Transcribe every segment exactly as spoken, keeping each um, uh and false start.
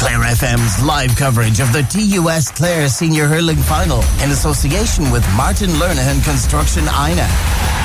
Clare F M's live coverage of the T U S Clare Senior Hurling Final in association with Martin Lernahan Construction I N A.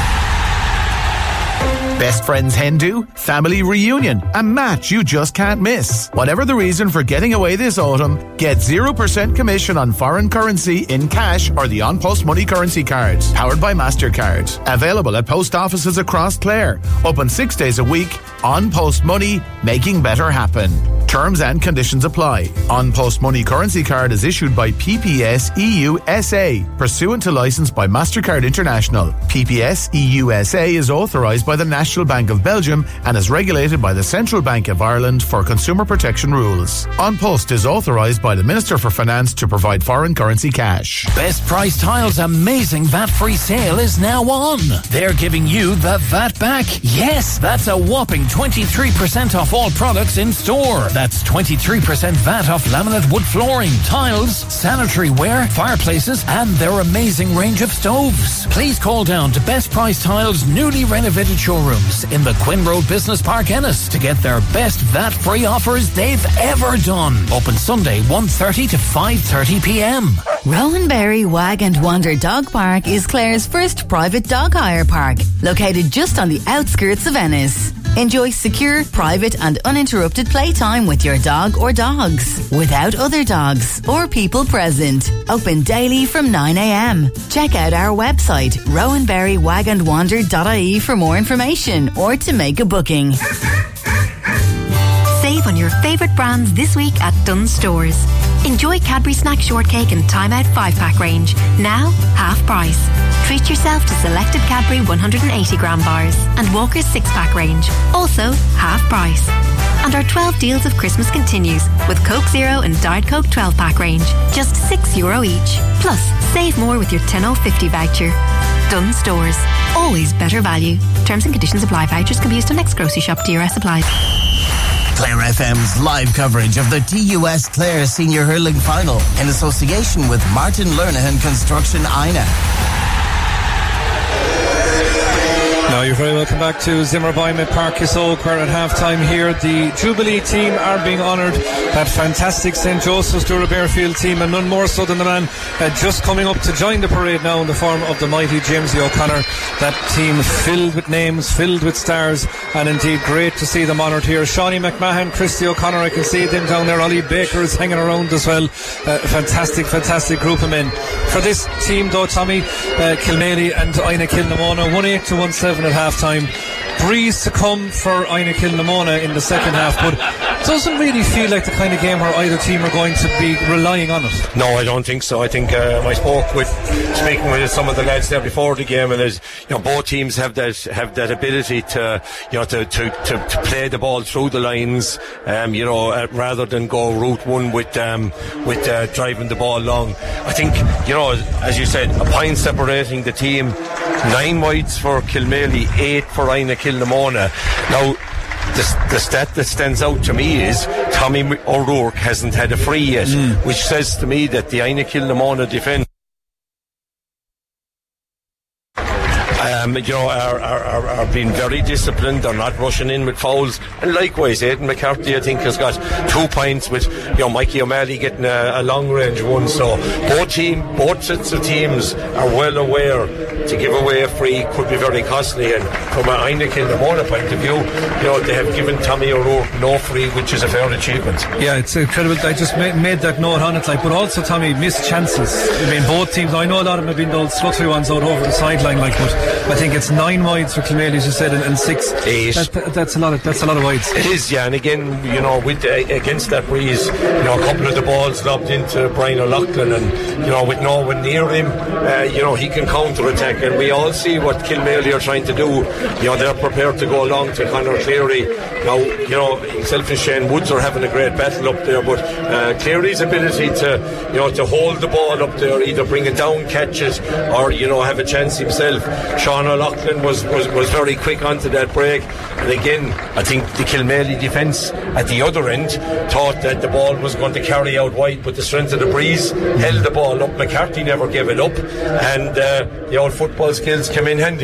Best friends hen do, family reunion, a match you just can't miss. Whatever the reason for getting away this autumn, get zero percent commission on foreign currency in cash or the On Post Money currency cards, powered by MasterCard. Available at post offices across Clare. Open six days a week. On Post Money, making better happen. Terms and conditions apply. On Post Money currency card is issued by P P S E U S A, pursuant to licence by MasterCard International. P P S E U S A is authorised by the National Bank of Belgium and is regulated by the Central Bank of Ireland for consumer protection rules. On Post is authorised by the Minister for Finance to provide foreign currency cash. Best Price Tile's amazing V A T-free sale is now on. They're giving you the V A T back. Yes, that's a whopping twenty-three percent off all products in store. That's twenty-three percent V A T off laminate wood flooring, tiles, sanitary ware, fireplaces, and their amazing range of stoves. Please call down to Best Price Tile's newly renovated showrooms in the Quinn Road Business Park, Ennis, to get their best V A T-free offers they've ever done. Open Sunday one thirty to five thirty p.m. Rowan Berry Wag and Wander Dog Park is Clare's first private dog hire park, located just on the outskirts of Ennis. Enjoy secure, private and uninterrupted playtime with your dog or dogs, without other dogs or people present. Open daily from nine a.m. Check out our website, rowan berry wag and wander dot I E, for more information or to make a booking. Save on your favourite brands this week at Dunnes Stores. Enjoy Cadbury Snack Shortcake and Time Out five pack range, now half price. Treat yourself to selected Cadbury one hundred eighty gram bars and Walker's six pack range, also half price. And our twelve deals of Christmas continues with Coke Zero and Diet Coke twelve pack range, just six euro each. Plus, save more with your ten oh fifty voucher. Dunnes Stores, always better value. Terms and conditions apply. Vouchers can be used on next grocery shop. D R S applies. Clare F M's live coverage of the T U S Clare Senior Hurling Final in association with Martin Lernahan Construction I N A. Now you're very welcome back to Zimmer Biomet Park Kisoak, where at half time here the Jubilee team are being honoured. That fantastic Saint Joseph's Dura Bearfield team, and none more so than the man uh, just coming up to join the parade now in the form of the mighty Jamesy O'Connor. That team filled with names, filled with stars, and indeed great to see them honoured here. Shawnee McMahon, Christy O'Connor, I can see them down there. Ollie Baker is hanging around as well. Uh, fantastic, fantastic group of men. For this team though, Tommy, uh, Kilmaley and Aina Kilnamona, one eight to one seven at half time. Breeze to come for Aina Kilnamona in the second half, but doesn't really feel like the kind of game where either team are going to be relying on it. No, I don't think so. I think uh, I spoke with speaking with some of the lads there before the game, and there's, you know, both teams have that have that ability to, you know, to to, to, to play the ball through the lines, um, you know, uh, rather than go route one with um, with uh, driving the ball long. I think, you know, as you said, a point separating the team. Nine wides for Kilmaley, eight for Aina Kilnamona. Now, the, the stat that stands out to me is Tommy O'Rourke hasn't had a free yet, mm. which says to me that the Aina Kilnamona defence Um, you know, are, are, are, are being very disciplined. They're not rushing in with fouls. And likewise, Aidan McCarthy, I think, has got two points with, you know, Mikey O'Malley getting a, a long range one. So both team, both sets of teams are well aware to give away a free could be very costly. And from an Aina Kilnamona point of view, you know, they have given Tommy O'Rourke no free, which is a fair achievement. Yeah, it's incredible. I just made, made that note on it, like, but also Tommy missed chances. I mean, both teams. I know a lot of them have been those sluttery ones out over the sideline, like, but I think it's nine wides for Kilmaley, as you said, and, and six. Eight. That, that, that's a lot of that's a lot of wides. It is, yeah. And again, you know, with uh, against that breeze, you know, a couple of the balls lobbed into Brian O'Loughlin, and you know, with no one near him, uh, you know, he can counter attack. And we all see what Kilmaley are trying to do. You know, they're prepared to go along to Conor Cleary. Now, you know, himself and Shane Woods are having a great battle up there, but uh, Cleary's ability to, you know, to hold the ball up there, either bring it down, catch it, or, you know, have a chance himself. Sean O'Loughlin was, was, was very quick onto that break, and again, I think the Kilmaley defence at the other end thought that the ball was going to carry out wide, but the strength of the breeze held the ball up. McCarthy never gave it up, and uh, the old football skills came in handy.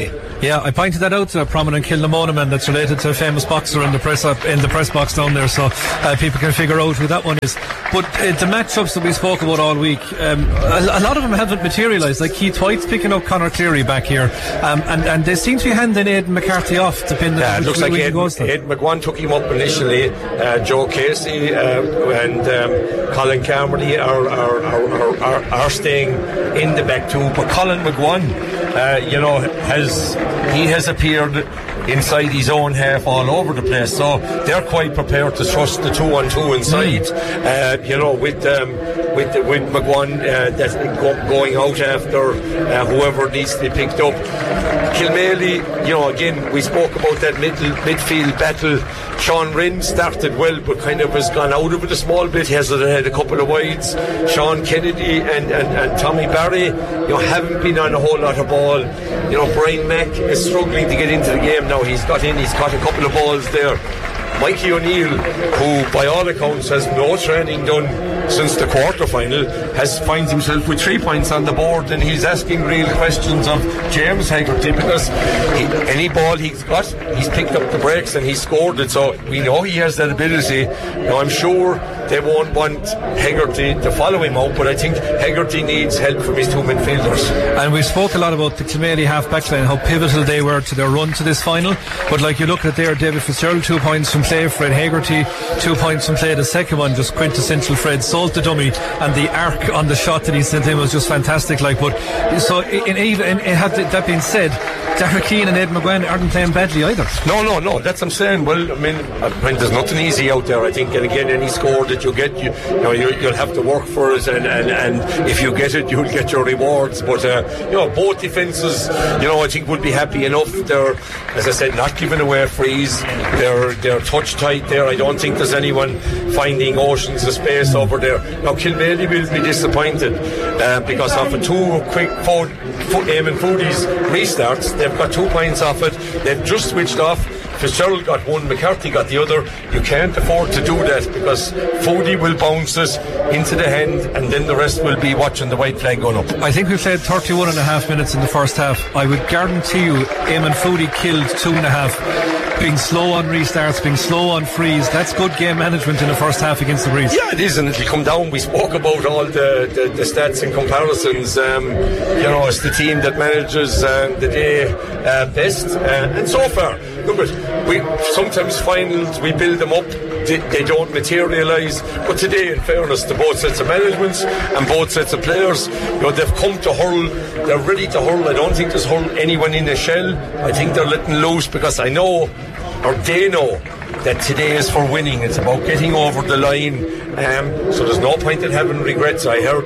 Yeah, I pointed that out to a prominent Kilnamona man that's related to a famous boxer in the press up, in the press box down there, so uh, people can figure out who that one is. But uh, the matchups that we spoke about all week, um, a, a lot of them haven't materialised. Like Keith White's picking up Conor Cleary back here, um, and, and they seem to be handing Aidan McCarthy off, depending yeah, on it which looks way like he Ed, goes to. Ed McGuan took him up initially. Uh, Joe Casey uh, and um, Colin Carmody are, are, are, are, are staying in the back two, but Colin McGuan, uh, you know, has he has appeared inside his own half all over the place, so they're quite prepared to trust the two on two inside. Mm. Uh, you know, with um, with with McGuan uh, that's go, going out after uh, whoever needs to be picked up. Kilmaley, you know, again we spoke about that middle midfield battle. Sean Wren started well, but kind of has gone out of it a small bit. He has had a couple of wides. Sean Kennedy and, and, and Tommy Barry, you know, haven't been on a whole lot of ball. You know, Brian Mack is struggling to get into the game now. He's got in, he's caught a couple of balls there. Mikey O'Neill, who by all accounts has no training done since the quarter final, has finds himself with three points on the board, and he's asking real questions of James Haggerty, because he, any ball he's got, he's picked up the breaks and he's scored it, so we know he has that ability. Now I'm sure they won't want Haggerty to follow him out, but I think Haggerty needs help from his two midfielders. And we spoke a lot about the Kilmaley half back line, how pivotal they were to their run to this final, but like you look at there, David Fitzgerald two points from play, Fred Haggerty two points from play, the second one just quintessential Fred Salt the dummy, and the arc on the shot that he sent in was just fantastic. Like, but so in even in, in, have that being said, Darragh Keane and Ed McGuan aren't playing badly either. No, no, no. That's what I'm saying. Well, I mean, I mean, there's nothing easy out there. I think, and again, any score that you get, you, you know, you, you'll have to work for it, and, and, and if you get it, you'll get your rewards. But uh, you know, both defences, you know, I think would be happy enough. They're, as I said, not giving away frees. They're they're touch tight there. I don't think there's anyone finding oceans of space over there. Now, Kilmaley will be disappointed uh, because of a two quick foot, foot Eamon Foodie's restarts. They've got two points off it. They've just switched off. Fitzgerald got one, McCarthy got the other. You can't afford to do that, because Foodie will bounce it into the hand, and then the rest will be watching the white flag going up. I think we played thirty-one and a half minutes in the first half. I would guarantee you Eamon Foodie killed two and a half. Being slow on restarts, being slow on frees, that's good game management in the first half against the Breeze. Yeah, it is, and it'll come down. We spoke about all the, the, the stats and comparisons. Um, you know, it's the team that manages uh, the day uh, best, uh, and so far, look at, we sometimes finals we build them up, they, they don't materialise. But today, in fairness to both sets of managements and both sets of players, you know, they've come to hurl. They're ready to hurl. I don't think there's hurl anyone in a shell. I think they're letting loose, because I know, or they know, that today is for winning. It's about getting over the line. Um, so there's no point in having regrets. I heard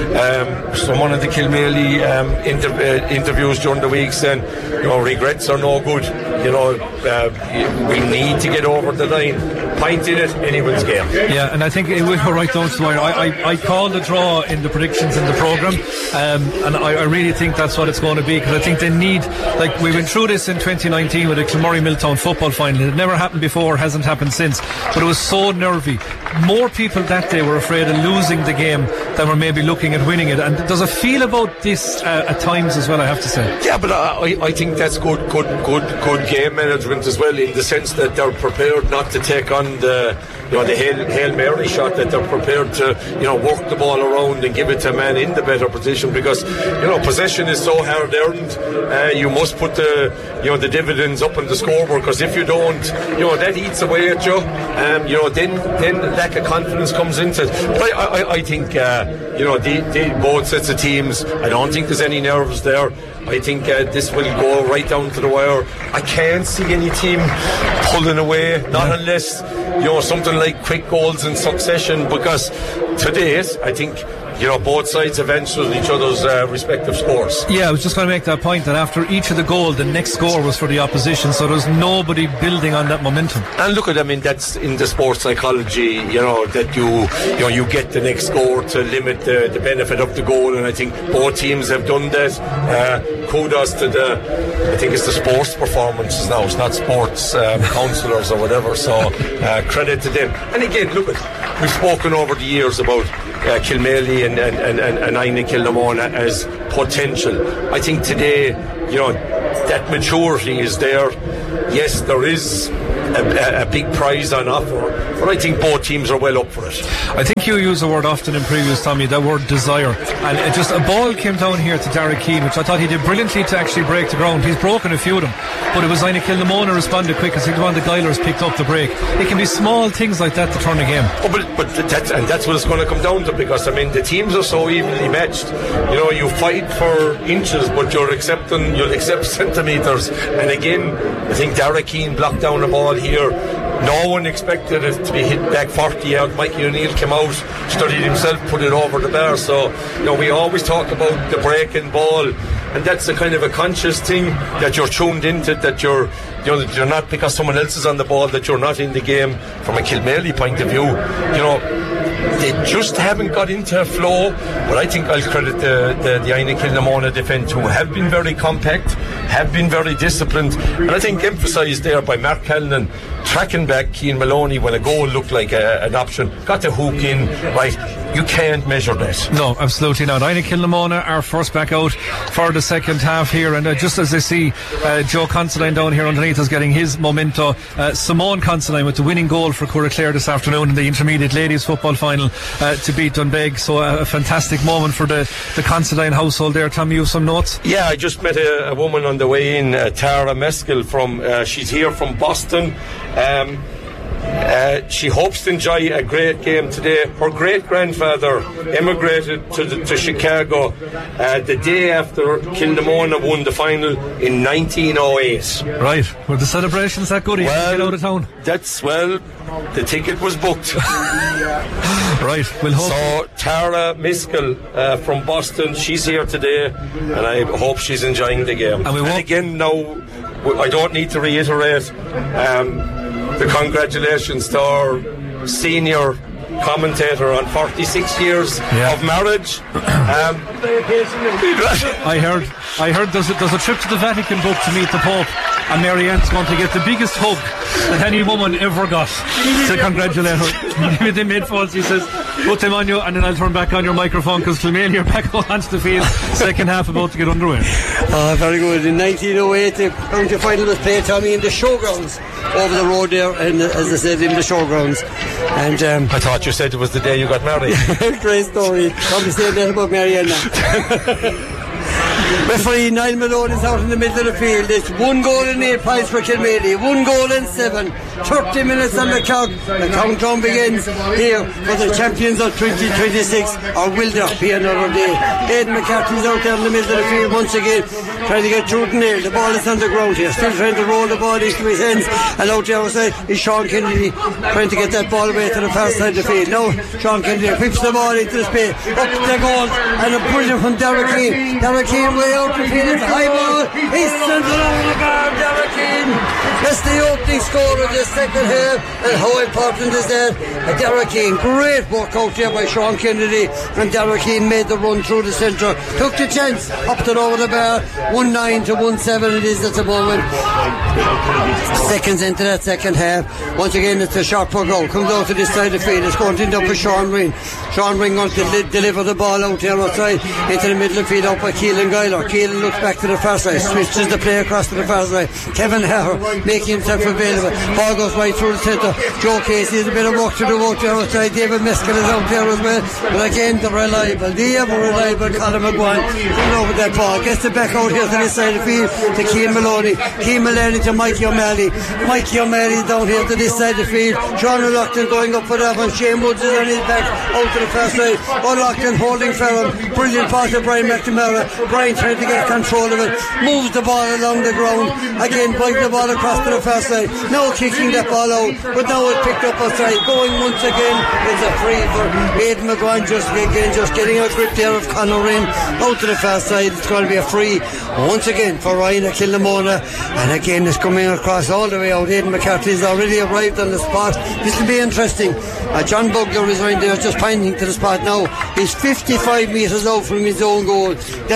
um, someone in the Kilmaley um, inter- uh, interviews during the week saying, you know, regrets are no good. You know, uh, we need to get over the line. Point in it, anyone's game. Yeah, and I think it will go right down to the wire. I, I, I called a draw in the predictions in the programme, um, and I, I really think that's what it's going to be, because I think they need, like we went through this in twenty nineteen with the Kilmurray Milltown football final. It never happened before, hasn't happened since, but it was so nervy. More people that day were afraid of losing the game than were maybe looking at winning it, and there's a feel about this uh, at times as well, I have to say. Yeah, but I, I think that's good, good, good, good game management as well, in the sense that they're prepared not to take on the, you know, the Hail, Hail Mary shot, that they're prepared to, you know, work the ball around and give it to a man in the better position, because, you know, possession is so hard earned. Uh, you must put the, you know, the dividends up on the scoreboard, because if you don't, you know, that eats away at you. Um, you know, then then lack of confidence comes into it. But I, I, I think, uh, you know, the, the both sets of teams, I don't think there's any nerves there. I think uh, this will go right down to the wire. I can't see any team pulling away, not yeah. unless, you know, something like quick goals in succession, because today, I think, you know, both sides have answered each other's uh, respective scores. Yeah, I was just going to make that point, that after each of the goal, the next score was for the opposition, so there's nobody building on that momentum. And look at, I mean, that's in the sports psychology, you know, that you, you know, you get the next score to limit the, the benefit of the goal, and I think both teams have done that. Uh, kudos to the, I think it's the sports performances now, it's not sports um, counsellors or whatever, so uh, credit to them. And again, look at, we've spoken over the years about uh, Kilmaley and and and and Aina Kilnamona as potential. I think today, you know, that maturity is there. Yes, there is a, a big prize on offer, but I think both teams are well up for it. I think you use the word often in previous, Tommy, that word desire, and it just a ball came down here to Derek Keane, which I thought he did brilliantly to actually break the ground. He's broken a few of them, but it was Aina Kilnamona responded quick as one of the Guilers picked up the break. It can be small things like that to turn a game. Oh, but but that's, and that's what it's going to come down to, because I mean the teams are so evenly matched. You know, you fight for inches, but you're accepting you'll accept centimetres. And again, I think Derek Keane blocked down the ball here. No one expected it to be hit back forty yards. Mikey O'Neill came out, studied himself, put it over the bar. So, you know, we always talk about the breaking ball, and that's the kind of a conscious thing that you're tuned into, that you're, you know, that you're not, because someone else is on the ball, that you're not in the game. From a Kilmaley point of view, you know, they just haven't got into a flow. But I think I'll credit the, the, the Aina Kilnamona defence, who have been very compact, have been very disciplined, and I think emphasised there by Mark Callanan, tracking back Cian Maloney when a goal looked like a, an option, got the hook in, right? You can't measure that. No, absolutely not. Aina Kilnamona, our first back out for the second half here, and uh, just as I see uh, Joe Considine down here underneath us getting his memento, uh, Simone Considine with the winning goal for Curraclare this afternoon in the intermediate ladies football final uh, to beat Dunbeg. So uh, a fantastic moment for the, the Considine household there. Tommy, you have some notes? Yeah, I just met a, a woman on the way in, uh, Tara Meskel from uh, she's here from Boston. Um, uh, she hopes to enjoy a great game today. Her great-grandfather emigrated to, the, to Chicago uh, the day after Kilnamona won the final in nineteen oh eight. Right, were the celebrations that good? Well, get out of town? That's, well, the ticket was booked. Right, we'll hope. So Tara Miskel uh, from Boston, she's here today, and I hope she's enjoying the game. And, we and again, now I don't need to reiterate um, the congratulations to our senior commentator on forty-six years yeah. of marriage. Um, I heard I heard there's a, there's a trip to the Vatican booked to meet the Pope, and Marianne's going to get the biggest hug that any woman ever got to congratulate her. Give me the headphones, he says, put them on you, and then I'll turn back on your microphone, because Kilmaley, you're back onto the field, second half about to get underway. Uh, very good. In nineteen oh eight the county final was played, Tommy, in the showgrounds over the road there, and as I said, in the showgrounds. And um, I thought you said it was the day you got married. Great story. Probably say that about Marianne now. Referee Niall Malone is out in the middle of the field. It's one goal and eight points for Kilmaley, one goal and seven. thirty minutes on the clock. The countdown begins here for the champions of twenty twenty-six. Or will there be another day? Aidan McCarthy's out there in the middle of the field once again, trying to get through the nail. The ball is on the ground here, still trying to roll the ball into his hands. And out the other side is Sean Kennedy, trying to get that ball away to the far side of the field. Now Sean Kennedy whips the ball into the space. Up the goal, and a brilliant from Derek Keane. Derek Keane way out the field. It's a high ball. He sends it over the bar. Derek Keane. That's the opening score of the second half. And how important is that? Uh, Derek Keane, great work out there by Sean Kennedy, and Derek Keane made the run through the centre, took the chance, up and over the bar. One nine to one seven it is at the moment. Seconds into that second half. Once again, it's a shot per goal. Comes out to this side of the field. It's going to end up with Sean Ring. Sean Ring going to li- deliver the ball out there outside into the middle of the field, out by Keelan Guyler. Keelan looks back to the far side, switches the play across to the far side. Kevin Harrow making himself available. Ball goes right through the centre. Joe Casey has a bit of work to do out there outside. David Meskel is out there as well. But again, the reliable, the ever reliable Colin McGuire coming over that ball. Gets it back out here to this side of the field to Cian Maloney. Cian Maloney to Mikey O'Malley. Mikey O'Malley down here to this side of the field. Sean O'Loughlin going up for that one. Shane Woods is on his back out to the far side. O'Loughlin holding Ferrum. Brilliant pass to Brian McNamara. Brian trying to get control of it. Moves the ball along the ground. Again, bites the ball across to the far side. Now kicking that ball out. But now it's picked up outside. Going once again. It's a free for Aidan McGuire. Just again, just getting a grip there of Conor Rinn out to the far side. It's going to be a free once again for Aina Kilnamona. And again, it's coming across all the way out. Aidan McCarthy has already arrived on the spot. This will be interesting. Uh, John Bugler is right there just pointing to the spot now. He's fifty-five metres out from his own goal. That means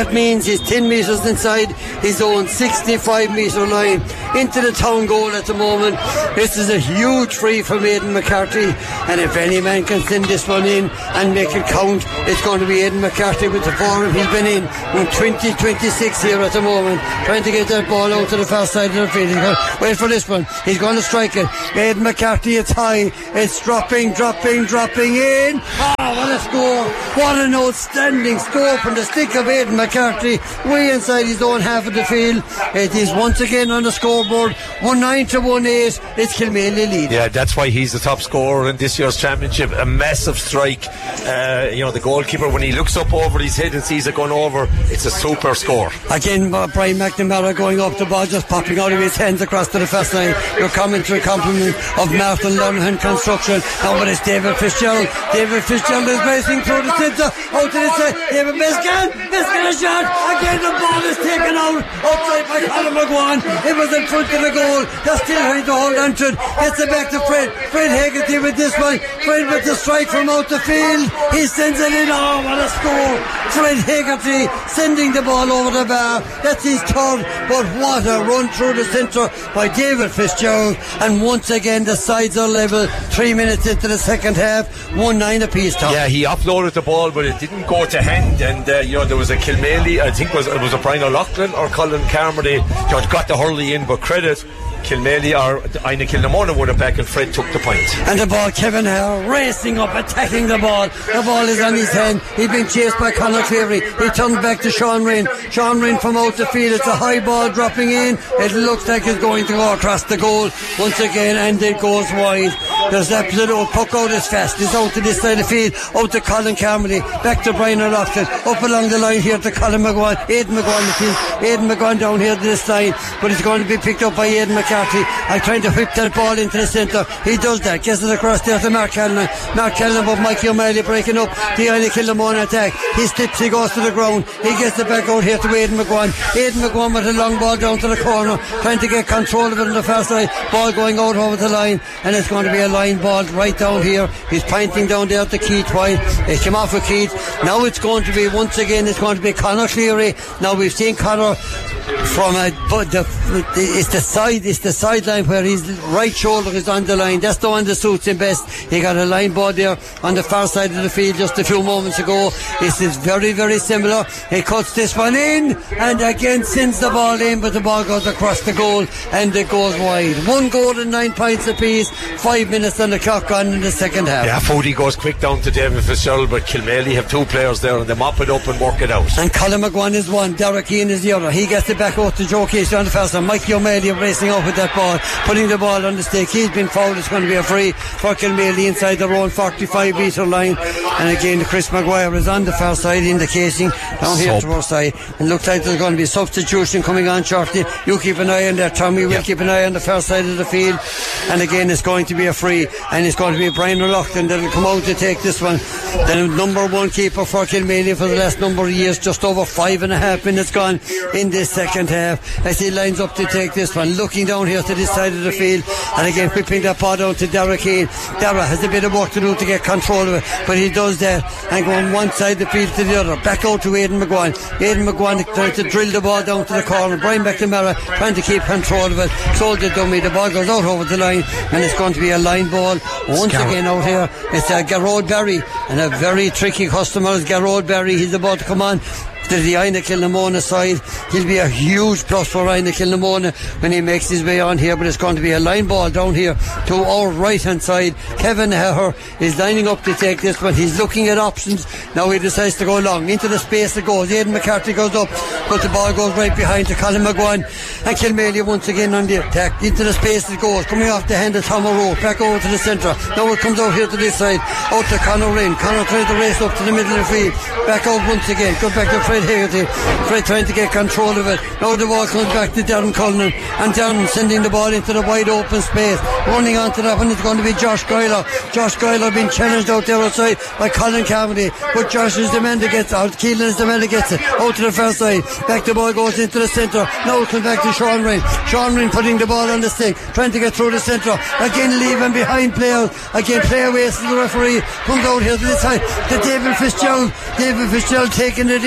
is ten metres inside his own sixty-five metre line into the town goal at the moment. This is a huge free from Aidan McCarthy, and if any man can send this one in and make it count, it's going to be Aidan McCarthy with the form he's been in in twenty twenty-six here at the moment, trying to get that ball out to the far side of the field. He's going to wait for this one. He's going to strike it. Aidan McCarthy, it's high, it's dropping, dropping, dropping in. Oh, what a score! What an outstanding score from the stick of Aidan McCarthy, way inside his own half of the field. It is once again on the scoreboard, one nine to one eight. It's Kilmaley lead. Yeah, that's why he's the top scorer in this year's championship. A massive strike. Uh, you know, the goalkeeper, when he looks up over his head and sees it going over, it's a super score. Again, uh, Brian McNamara going up the ball, just popping out of his hands across to the first line. Your commentary compliment of Martin Lurnahan Construction. Now but it's David Fitzgerald. David Fitzgerald is racing through the centre. Out to the side. David Biscan. Biscan a shot. Again the ball is taken out. Outside by Colin McGuan. It was in front of the goal. They're still trying to hold on to it. Gets it back to Fred. Fred Hegarty with this one. Fred with the strike from out the field. He sends it in. Oh, what a score. Fred Hegarty sending the ball over the bar. That's his third. But what a run through the centre by David Fitzgerald. And once again the sides are level. Three minutes into the second half. one nine apiece, Tom. Yeah, he offloaded the ball, but it didn't go to hand. And, uh, you know, there was a Kilmaley, I think it was, it was a Brian O'Loughlin or Colin Carmody, you know, got the hurley in, but credit Kilmaley or Aina Kilnamona would have back, and Fred took the point. And the ball, Kevin Hare racing up, attacking the ball. The ball is on his hand. He's been chased by Conor Cleary. He turns back to Sean Rain. Sean Rain from out the field. It's a high ball dropping in. It looks like it's going to go across the goal once again, and it goes wide. There's absolute puck out as fast. He's out to this side of the field, out to Colin Carmody, back to Brian O'Loughlin, up along the line here to Colin McGuan. Aidan McGuan, the field. Aidan McGuan down here to this side, but it's going to be picked up by Aidan McCarthy. I'm trying to whip that ball into the centre. He does that, gets it across there to Mark Callan. Mark Callan, but Mikey O'Malley breaking up the Aina Kilnamona attack. He slips, he goes to the ground. He gets it back out here to Aidan McGuan. Aidan McGuan with a long ball down to the corner, trying to get control of it on the far side. Ball going out over the line, and it's going to be a line ball right down here. He's pointing down there to Keith White. It came off with Keith. Now it's going to be, once again, it's going to be Conor Cleary. Now we've seen Conor from a, but the, it's the side, it's the sideline where his right shoulder is on the line. That's the one that suits him best. He got a line ball there on the far side of the field just a few moments ago. This is very, very similar. He cuts this one in and again sends the ball in, but the ball goes across the goal and it goes wide. One goal and nine points apiece. Five minutes on the clock gone in the second half. Yeah, Fody goes quick down to David Fitzgerald, but Kilmaley have two players there and they mop it up and work it out. And Colin McGuan is one, Derek Keane is the other. He gets it back out to Joe Casey on the first one. Mikey O'Malley racing out with that ball, putting the ball on the stick. He's been fouled. It's going to be a free for Kilmaley inside their own forty-five metre line. And again, Chris Maguire is on the far side indicating down here Sub. to our side. And looks like there's going to be substitution coming on shortly. You keep an eye on that, Tommy. We'll yep. keep an eye on the far side of the field. And again, it's going to be a free, and it's going to be Brian O'Loughlin that will come out to take this one. The number one keeper for Kilmaley for the last number of years, just over five and a half minutes gone in this second half as he lines up to take this one, looking down here to this side of the field, and again whipping that ball down to Dara Keane. Dara has a bit of work to do to get control of it, but he does that and going one side of the field to the other, back out to Aidan McGuan. Aidan McGuan trying to drill the ball down to the corner. Brian McNamara trying to keep control of it. Sold the dummy, the ball goes out over the line, and it's going to be a line ball once Gar- again out here. It's uh, Garrod Barry, and a very tricky customer is Garrod Barry. He's about to come on to the Aina Kilnamona side. He'll be a huge plus for Aina Kilnamona when he makes his way on here, but it's going to be a line ball down here to our right hand side. Kevin Heher is lining up to take this one. He's looking at options. Now he decides to go long into the space it goes. Aidan McCarthy goes up, but the ball goes right behind to Colin McGuan, and Kilmaley once again on the attack. Into the space it goes, coming off the hand of Tom O'Rourke, back over to the centre. Now it comes out here to this side, out to Conor Rain. Conor trying to race up to the middle of the field, back out once again, goes back to Fred Hegarty. Fred trying to get control of it. Now the ball comes back to Darren Cullinan, and Darren sending the ball into the wide open space, running onto that one. It's going to be Josh Guyler. Josh Guyler being challenged out there outside by Colin Carmody, but Josh is the man that gets out. Keelan is the man that gets it out to the far side. Back the ball goes into the centre. Now it comes back to Sean Rain. Sean Rain putting the ball on the stick, trying to get through the centre. Again leaving behind players. Again play wastes the referee. Comes out here to this side to David Fitzgerald. David Fitzgerald taking it in,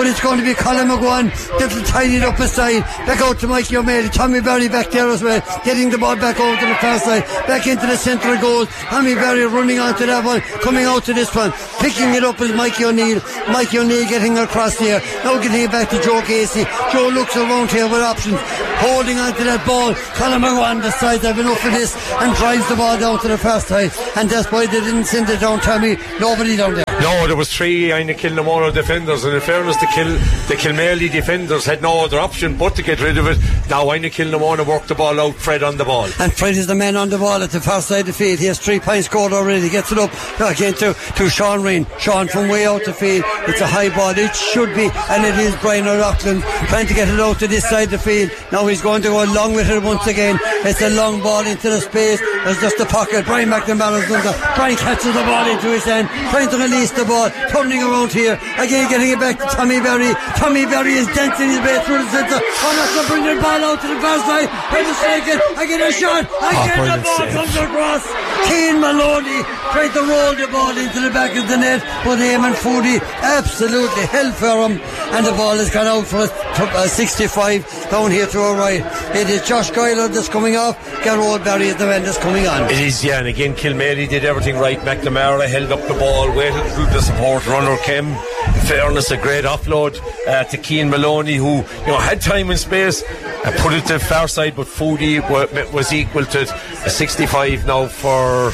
but it's going to be Colin McGowan that'll tidy it up aside. Back out to Mikey O'Malley. Tommy Barry back there as well, getting the ball back over to the far side, back into the centre of goal. Tommy Barry running onto that one, coming out to this one, picking it up is Mikey O'Neill. Mikey O'Neill getting across here, now getting it back to Joe Casey. Joe looks around here with options, holding onto that ball. Colin McGowan decides I've enough of this and drives the ball down to the far side, and that's why they didn't send it down. Tommy, nobody down there. No, there was three Aina Kilnamona defenders, and in fairness, the Kil the Kilmaley defenders had no other option but to get rid of it. Now Aina Kilnamona worked the ball out, Fred on the ball. And Fred is the man on the ball at the far side of the field. He has three points scored already. Gets it up again to, to Sean Reen. Sean from way out the field. It's a high ball. It should be, and it is Brian O'Rourke trying to get it out to this side of the field. Now he's going to go along with it once again. It's a long ball into the space. There's just a pocket. Brian McNamara's done that. Brian catches the ball into his hand, trying to release the ball, turning around here again, getting it back to Tommy Berry. Tommy Berry is dancing his way through the centre. Oh, that's to bring the ball out to the far side. Here's a second. Again a shot. Again oh, the ball save. Comes across. Keane Maloney tried to roll the ball into the back of the net, but Eamon Foodie absolutely held for him, and the ball has gone out for a, a sixty-five down here to our right. It is Josh Guyler that's coming off. Garrod Barry is the man that's coming on. It is, yeah, and again Kilmaley did everything right. McNamara held up the ball, waited through the support runner came. In fairness, a great offload uh, to Keane Maloney, who you know had time and space, uh, put it to the far side, but Foodie w- was equal to a sixty-five now for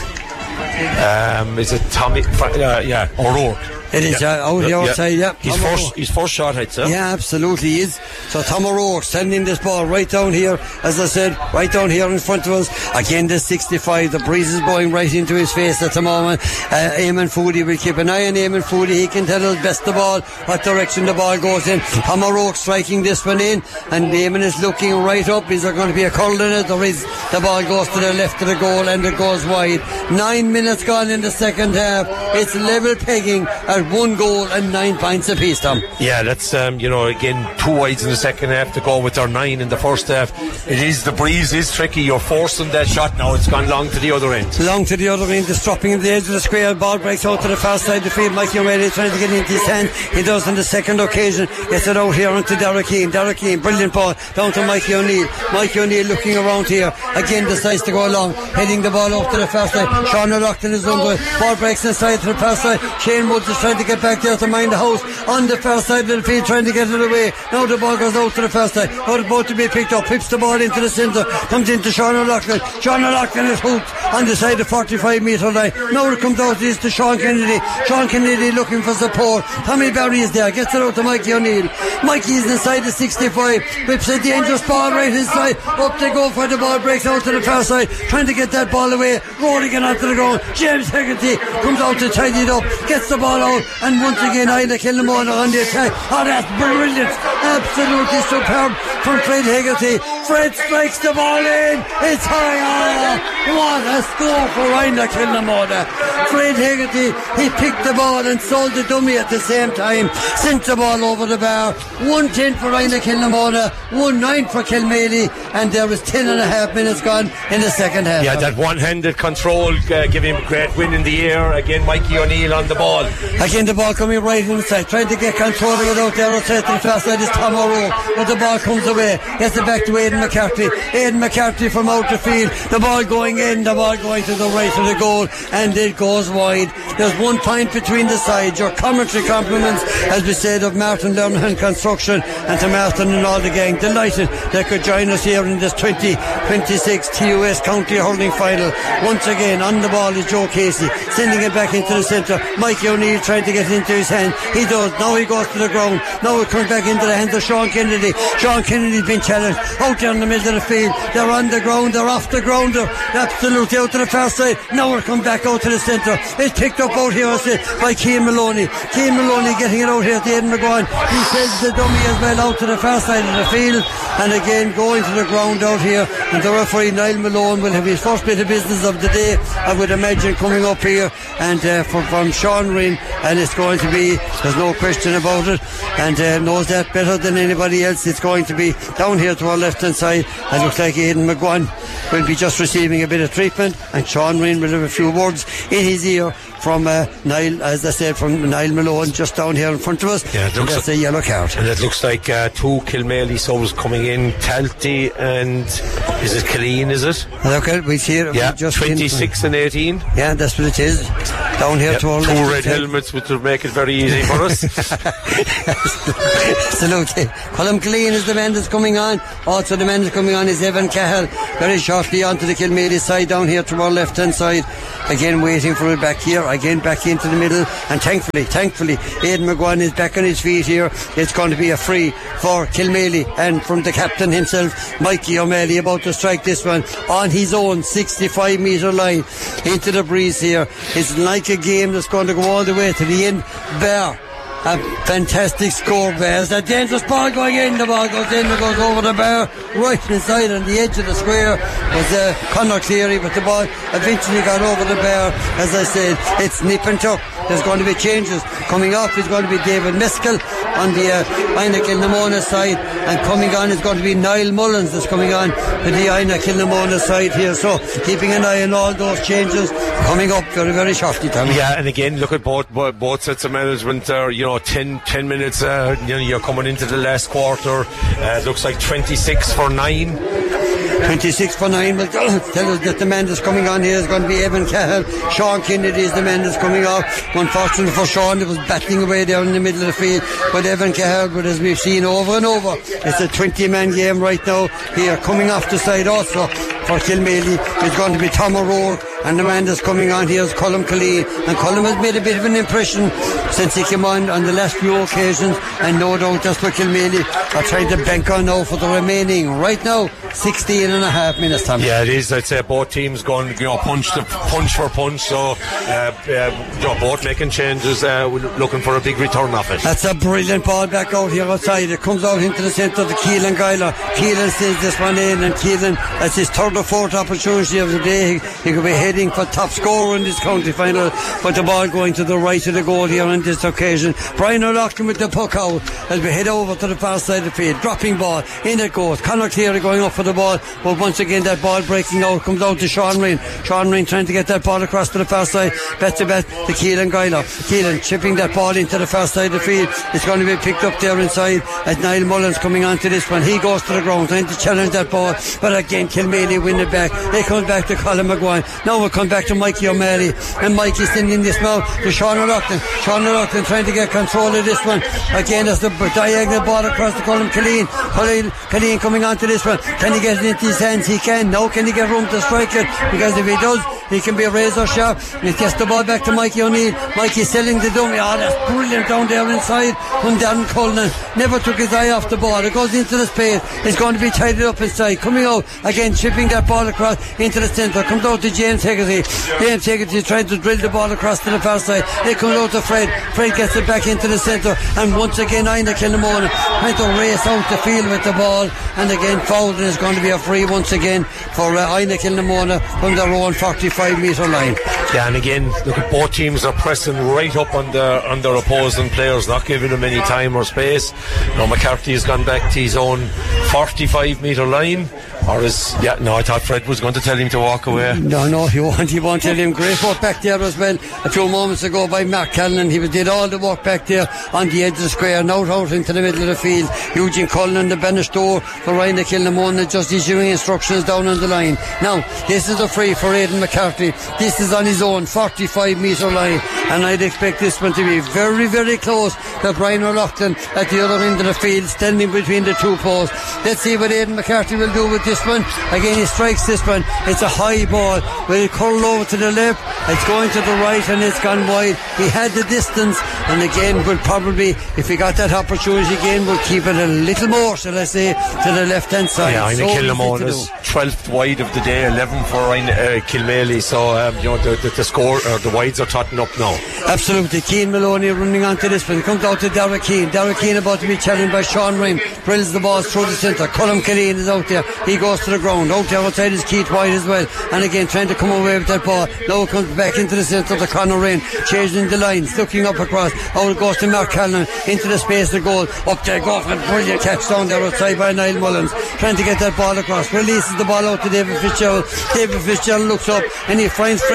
um, is it Tommy uh, yeah O'Rourke. It is yeah. uh, out the outside, yeah. His Tom first, O'Rourke. his first shot, I'd say. Yeah, absolutely he is. So Tom O'Rourke sending this ball right down here, as I said, right down here in front of us. Again, the sixty-five. The breeze is blowing right into his face at the moment. Uh, Eamon Foodie will keep an eye on Eamon Foodie. He can tell us best the ball, what direction the ball goes in. Tom O'Rourke striking this one in, and Eamon is looking right up. Is there going to be a curl in it? Or is the ball goes to the left of the goal and it goes wide? Nine minutes gone in the second half. It's level pegging at one goal and nine points apiece, Tom. Yeah, that's um, you know, again, two wides in the second half to go with their nine in the first half. It is, the breeze is tricky. You're forcing that shot now. It's gone long to the other end. Long to the other end. It's dropping in the edge of the square. Ball breaks out to the far side of the field. Mikey O'Reilly trying to get into his hand. He does on the second occasion. Gets it out here onto Derek Keane. Derek Keane, brilliant ball down to Mikey O'Neill. Mikey O'Neill looking around here. Again decides to go along, heading the ball up to the far side. Sean O'Rourke is under it. Ball breaks inside to the far side. Shane Woods is trying to get back there to mind the house on the far side of the field, trying to get it away. Now the ball goes out to the far side. Out about to be picked up, pips the ball into the centre, comes into Sean O'Loughlin. Sean O'Loughlin is hooked on the side of forty-five metre line. Now it comes out, it is to Sean Kennedy. Sean Kennedy looking for support. Tommy Barry is there, gets it out to Mikey O'Neill. Mikey is inside the sixty-five, whips a dangerous ball right inside. Up they go for the ball, breaks out to the far side, trying to get that ball away, rolling it onto the ground. James Hegarty comes out to tidy it up, gets the ball out, and once again Aina Kilnamona on the attack. Oh, that's brilliant, absolutely superb from Fred Hegarty. Fred strikes the ball in, it's high. Oh, what a score for Aina Kilnamona. Fred Hegarty, he picked the ball and sold the dummy at the same time, sent the ball over the bar. One ten for Aina Kilnamona, one nine for Kilmaley, and there was ten and a half minutes gone in the second half. Yeah, that one-handed control uh, giving him a great win in the air. Again, Mikey O'Neill on the ball. Again, the ball coming right inside, trying to get control of it out there outside to the far side is Tom O'Rourke, but the ball comes away, gets it back to Aidan McCarthy. Aidan McCarthy from out the field, the ball going in, the ball going to the right of the goal, and it goes wide. There's one point between the sides. Your commentary compliments, as we said, of Martin Lernahan Construction, and to Martin and all the gang. Delighted they could join us here in this twenty twenty-six T U S County Hurling Final. Once again, on the ball is Joe Casey, sending it back into the centre. Mikey O'Neill trying to get into his hand. He does. Now he goes to the ground. Now it comes back into the hands of Sean Kennedy. Sean Kennedy's been challenged out there in the middle of the field. They're on the ground. They're off the ground. They're absolutely out to the far side. Now it comes back out to the centre. It's picked up out here, I say, by Keane Maloney. Keane Maloney getting it out here to Aidan McGowan. He sends the dummy as well out to the far side of the field. And again going to the ground out here. And the referee Niall Malone will have his first bit of business of the day, I would imagine, coming up here. And uh, from, from Sean Reen, and it's going to be, there's no question about it, and uh, knows that better than anybody else. It's going to be down here to our left hand side. It looks like Aidan McGowan will be just receiving a bit of treatment, and Sean Reen will have a few words in his ear from uh, Niall, as I said, from Niall Malone, just down here in front of us. Yeah, it looks that's like, a yellow card. And it looks like uh, two Kilmaley subs coming in, Talty and is it Killeen, is it? Okay, we see it. Yeah, just twenty-six in, and eighteen. Yeah, that's what it is. Down here yeah, to all two red helmets, which will make it very easy for us. Absolutely. Colm Killeen is the man that's coming on. Also the man that's coming on is Evan Cahill. Very shortly onto the Kilmaley side down here to our left hand side. Again waiting for it back here. Again back into the middle. And thankfully, thankfully, Aidan McGuane is back on his feet here. It's going to be a free for Kilmaley. And from the captain himself, Mikey O'Malley, about to strike this one on his own sixty-five metre line into the breeze here. It's like a game that's going to go all the way to the end. Bear. A fantastic score, Bears. A dangerous ball going in. The ball goes in, it goes over the bar, right inside on the edge of the square. Was uh, Conor Cleary, but the ball eventually got over the bar. As I said, it's nip and tuck. There's going to be changes. Coming off is going to be David Meskel on the uh, Ina Kilnamona side, and coming on is going to be Niall Mullins that's coming on to the Ina Kilnamona side here. So keeping an eye on all those changes coming up very, very shortly, Tommy. Yeah, and again, look at both both, both sets of management. Uh, you know, ten, ten minutes. Uh, you know, you're coming into the last quarter. Uh, it looks like twenty-six for nine. twenty-six for nine will tell us that the man that's coming on here is going to be Evan Cahill. Sean Kennedy is the man that's coming off. Unfortunately for Sean, it was battling away down in the middle of the field, but Evan Cahill, but as we've seen over and over, it's a twenty man game right now here. Coming off the side also for Kilmaley is going to be Tom O'Rourke, and the man that's coming on here is Colm Killeen. And Colm has made a bit of an impression since he came on on the last few occasions, and no doubt that's what Kilmaley are trying to bank on now for the remaining right now sixteen and a half minutes, Tom. Yeah, it is. I'd say both teams going, you know, punch to punch for punch. So, uh, uh, you know, both making changes, uh, looking for a big return off it. That's a brilliant ball back out here outside. It comes out into the centre of the Keelan Guyler. Keelan sends this one in, and Keelan, that's his third or fourth opportunity of the day. He, he could be heading for top scorer in this county final, but the ball going to the right of the goal here on this occasion. Brian O'Loughlin with the puck out as we head over to the far side of the field. Dropping ball, in it goes. Conor Cleary going up for the ball, but once again that ball breaking out, comes out to Sean Ryan. Sean Ryan trying to get that ball across to the far side, bet to bet to Keelan Guyler. Keelan chipping that ball into the far side of the field. It's going to be picked up there inside as Niall Mullins coming on to this one. He goes to the ground trying to challenge that ball, but again Kilmaley win it back. It comes back to Colin McGuane. Now we'll come back to Mikey O'Malley, and Mikey sending this now to Sean O'Loughlin. Sean O'Loughlin trying to get control of this one. Again as the diagonal ball across to Colin Killeen. Colin Killeen coming on to this one. Can he get it into his hands? He can. Now can he get room to strike it? Because if he does, he can be a razor sharp. He gets the ball back to Mikey O'Neill. Mikey selling the dummy. Oh, that's brilliant down there inside from Darren Cullinan. Never took his eye off the ball. It goes into the space. It's going to be tidied up inside. Coming out again, chipping that ball across into the centre. Comes out to James Hegarty. James Hegarty trying to drill the ball across to the far side. It comes out to Fred. Fred gets it back into the centre, and once again Ina Kilnamona trying to race out the field with the ball, and again fouled, and it's going to be a free once again for uh, Ina Kilnamona from their own forty-five metre line. Yeah, and again, look at both teams are pressing right up on their, on their opposing players, not giving them any time or space. Now McCarthy has gone back to his own forty-five metre line. Or is, yeah, no, I thought Fred was going to tell him to walk away. No, no, he won't, he won't tell him. Great work back there as well a few moments ago by Mark Callan. He did all the work back there on the edge of the square, now out into the middle of the field. Eugene Cullen, the banished door for Ryan Kilnamona, just issuing instructions down on the line. Now, this is a free for Aidan McCarthy. This is on his own forty-five metre line, and I'd expect this one to be very, very close to Brian O'Loughlin at the other end of the field, standing between the two posts. Let's see what Aidan McCarthy will do with this one. Again, he strikes this one. It's a high ball. Will it curl over to the left? It's going to the right, and it's gone wide. He had the distance, and again will probably, if he got that opportunity again, will keep it a little more, shall I say, to the left hand side. Yeah, Ina so Kilnamona's twelfth wide of the day, eleven for Ina, uh, Kilmaley. So um, you know the, the, the score or the wides are totting up now. Absolutely. Keane Maloney running onto this one. Comes out to Derek Keane. Derek Keane about to be challenged by Sean Ryan. Drills the ball through the centre. Colm Killeen is out there. He goes to the ground. Out there outside is Keith White as well. And again trying to come away with that ball. Now it comes back into the centre to Conor Ryan. Changing the lines. Looking up across. Out it goes to Mark Callan. Into the space of goal. Up there goes a brilliant catch down there outside by Niall Mullins. Trying to get that ball across. Releases the ball out to David Fitzgerald. David Fitzgerald looks up and he finds Fred Hagerty.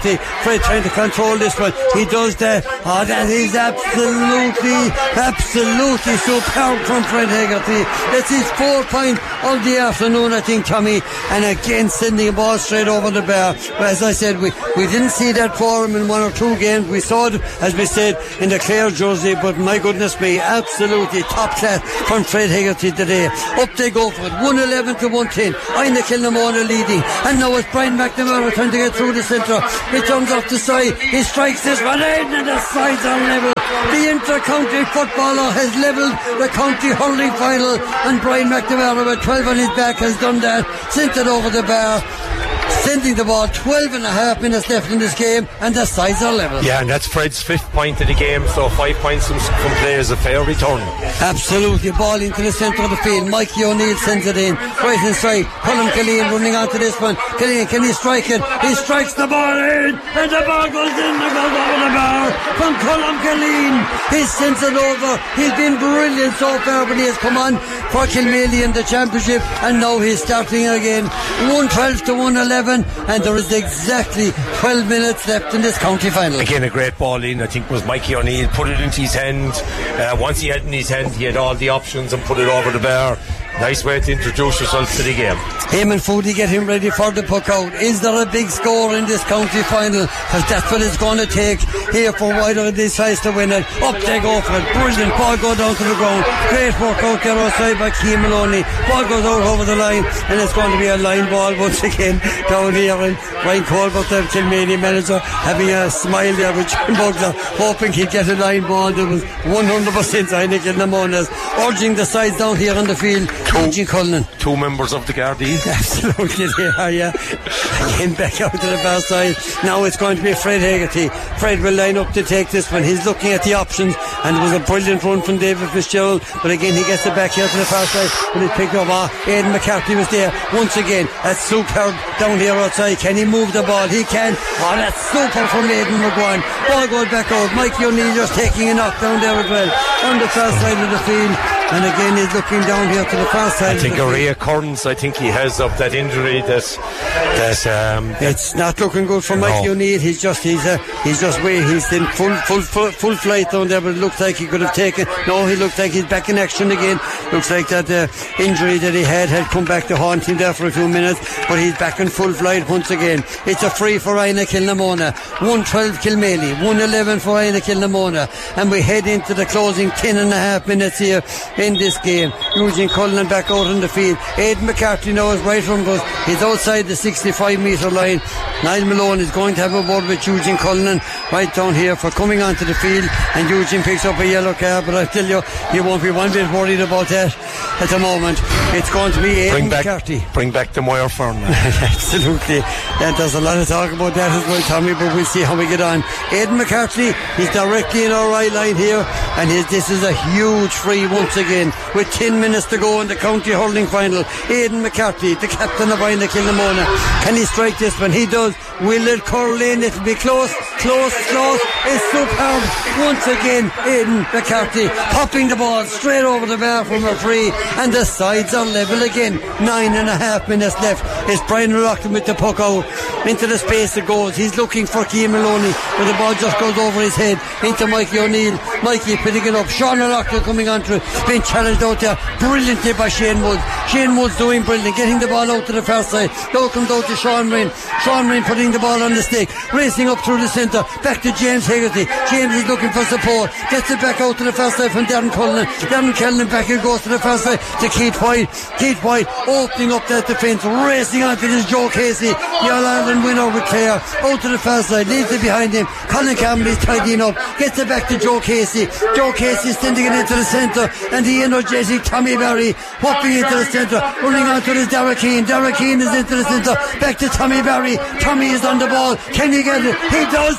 Hegarty. Fred trying to control this one. He does that. Oh, that is absolutely, absolutely superb from Fred Hegarty. That's his four point of the afternoon, I think, Tommy. And again, sending a ball straight over the bar. But as I said, we, we didn't see that for him in one or two games. We saw it, as we said, in the Clare jersey. But my goodness me, absolutely top class from Fred Hegarty today. Up they go for it. one eleven to one ten. Aina Kilnamona leading. And now it's Brian McNamara trying to get through the centre. He turns off the side. He strikes this one in, and the sides are level. The inter-county footballer has levelled the county hurling final, and Brian McNamara with twelve on his back has done that. Sent it over the bar, sending the ball. Twelve and a half minutes left in this game, and the sides are level. Yeah, and that's Fred's fifth point of the game, so five points from, from play is a fair return. Absolutely. Ball into the centre of the field. Mikey O'Neill sends it in right inside. Colin Killeen running onto this one. Killeen, can he strike it? He strikes the ball in, and the ball goes in. It goes over the bar from Colin Killeen. He sends it over. He's been brilliant so far, but he has come on for Kilmaley in the championship, and now he's starting again. one twelve to one eleven, and there is exactly twelve minutes left in this county final. Again, a great ball in, I think, was Mikey O'Neill. Put it into his hand. Uh, once he had it in his hand, he had all the options and put it over the bar. Nice way to introduce yourself to the game. Eamon Foodie get him ready for the puck out. Is there a big score in this county final? Because that's what it's going to take here for Wider decides to win it. Up they go for it. Brilliant. Ball go down to the ground. Great work out there outside by Keane Maloney. Ball goes out over the line, and it's going to be a line ball once again down here. And Ryan Colbert, the Kilmaley manager, having a smile there with Jim Butler, hoping he'd get a line ball. There was one hundred percent Heineken in the Monas, urging the sides down here on the field. Two, Cullen. two members of the Gardaí. Absolutely they are, yeah. Again back out to the far side. Now it's going to be Fred Hegarty. Fred will line up to take this one. He's looking at the options, and it was a brilliant run from David Fitzgerald, but again he gets it back here to the far side, and he's picked up. Ah, Aidan McCarthy was there once again. That's superb down here outside. Can he move the ball? He can. Oh, that's super from Aidan McGuane. Ball goes back out. Mikey O'Neill just taking a knock down there as well on the far side of the field. And again he's looking down here to the far side. I think a reoccurrence I think he has of that injury that that um, it's not looking good for Mikey no. O'Neill. He's just he's uh, he's just way he's in full full full full flight down there, but it looks like he could have taken no he looks like he's back in action again. Looks like that uh, injury that he had had come back to haunt him there for a few minutes, but he's back in full flight once again. It's a free for Aina Kilnamona. one twelve Kilmaley, one eleven for Aina Kilnamona, and we head into the closing ten and a half minutes here in this game. Eugene Cullen back out on the field. Aidan McCarthy now is right from us. He's outside the sixty-five metre line. Niall Malone is going to have a word with Eugene Cullen right down here for coming onto the field, and Eugene picks up a yellow card, but I tell you, he won't be one bit worried about that at the moment. It's going to be Aidan bring back, McCarthy. Bring back the Moyer firm. Absolutely. And there's a lot of talk about that as well, Tommy, but we'll see how we get on. Aidan McCarthy, he's directly in our right line here, and his, this is a huge free once again with ten minutes to go in the county hurling final. Aidan McCarthy, the captain of Aina Kilnamona, can he strike this one? He does. Will it curl in? It'll be close, close, close. It's superb once again. Aidan McCarthy popping the ball straight over the bar from a free, and the sides are level again. Nine and a half minutes left. It's Brian O'Loughlin with the puck out into the space it goes. He's looking for Keane Maloney, but the ball just goes over his head into Mikey O'Neill. Mikey picking it up. Sean O'Loughlin coming on to it. Being challenged out there brilliantly by Shane Woods. Shane Woods doing brilliant, getting the ball out to the far side. Now comes out to Sean Rain. Sean Rain putting the ball on the stick, racing up through the centre, back to James Hegarty. James is looking for support, gets it back out to the far side from Darren Cullen. Darren Cullen back it goes to the far side to Keith White. Keith White opening up that defence, racing onto this Joe Casey, the All-Ireland winner with Clare, out to the far side, leaves it behind him. Colin Campbell is tidying up, gets it back to Joe Casey. Joe Casey sending it into the centre, and the energetic Tommy Barry hopping into the centre, running on to this Derek Keane. Derek Keane is into the centre, back to Tommy Barry. Tommy is on the ball. Can he get it? He does.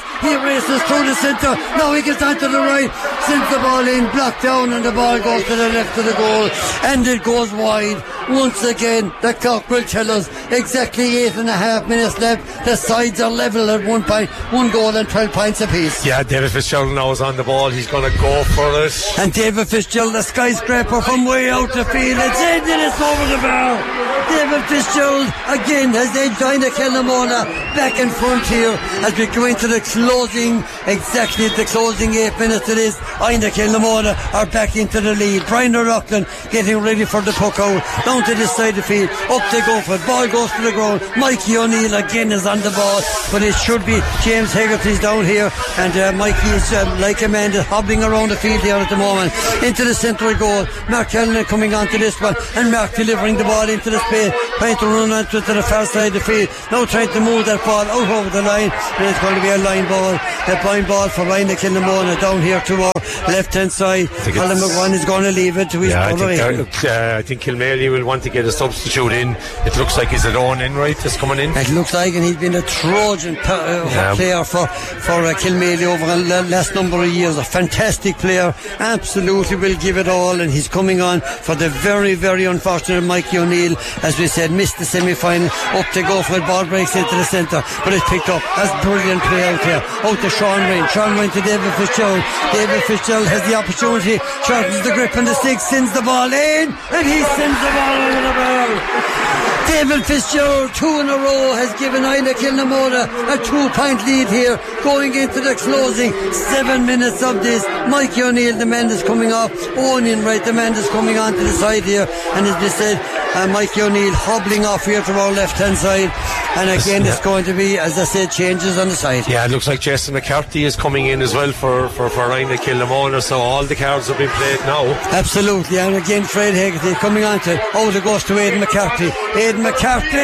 He races through the centre. Now he gets onto the right. Sends the ball in, blocked down, and the ball goes to the left of the goal. And it goes wide. Once again, the clock will tell us exactly eight and a half minutes left. The sides are level at one point, one goal and twelve points apiece. Yeah, David Fitzgerald now is on the ball. He's going to go for it. And David Fitzgerald, the skyscraper from way out the field. It's in and it's over the bar. David Fitzgerald again has then joined the Kilnamona back in front here as we go into the closing, exactly the closing eight minutes it is. Aina Kilnamona are back into the lead. Brian O'Loughlin getting ready for the puck out. Down to this side of the field. Up they go for it. Ball goes to the ground. Mikey O'Neill again is on the ball, but it should be James Hegarty's down here, and uh, Mikey is um, like a man that's hobbling around the field here at the moment. Into the central goal. Mark Kellner coming onto this one, and Mark delivering the ball into the space, trying to run onto it to the far side of the field. Now trying to move that ball out over the line, and it's going to be a line ball, a blind ball for Ryan Kilnamona down here to our left hand side. Colin McGuan is going to leave it to his yeah, brother. I think, uh, I think Kilmaley will want to get a substitute in. It looks like he's at own in, right? That's coming in. It looks like, and he's been a Trojan uh, yeah. player for for uh, Kilmaley over the last number of years. A fantastic player, absolutely will give it all, and he's coming on for the very, very unfortunate Mikey O'Neill. As we said, missed the semi-final. Up to go for it, ball breaks into the centre, but it's picked up. That's brilliant play out here. Out to Sean Ryan. Sean Ryan to David Fitzgerald. David Fitzgerald has the opportunity, shortens the grip on the six, sends the ball in, and he sends the ball over the bar. David Fitzgerald, two in a row, has given Aina Kilnamona a two-point lead here, going into the closing seven minutes of this. Mikey O'Neill, the man that's coming off. Owen Enright, the man that's coming on to the side here. And as we said, uh, Mikey O'Neill hobbling off here to our left-hand side. And again, it's going to be, as I said, changes on the side. Yeah, it looks like Jason McCarthy is coming in as well for, for, for Aina Kilnamona, so all the cards have been played now. Absolutely, and again, Fred Hegarty coming on to, oh, it goes to Aidan McCarthy. Aidan McCarthy!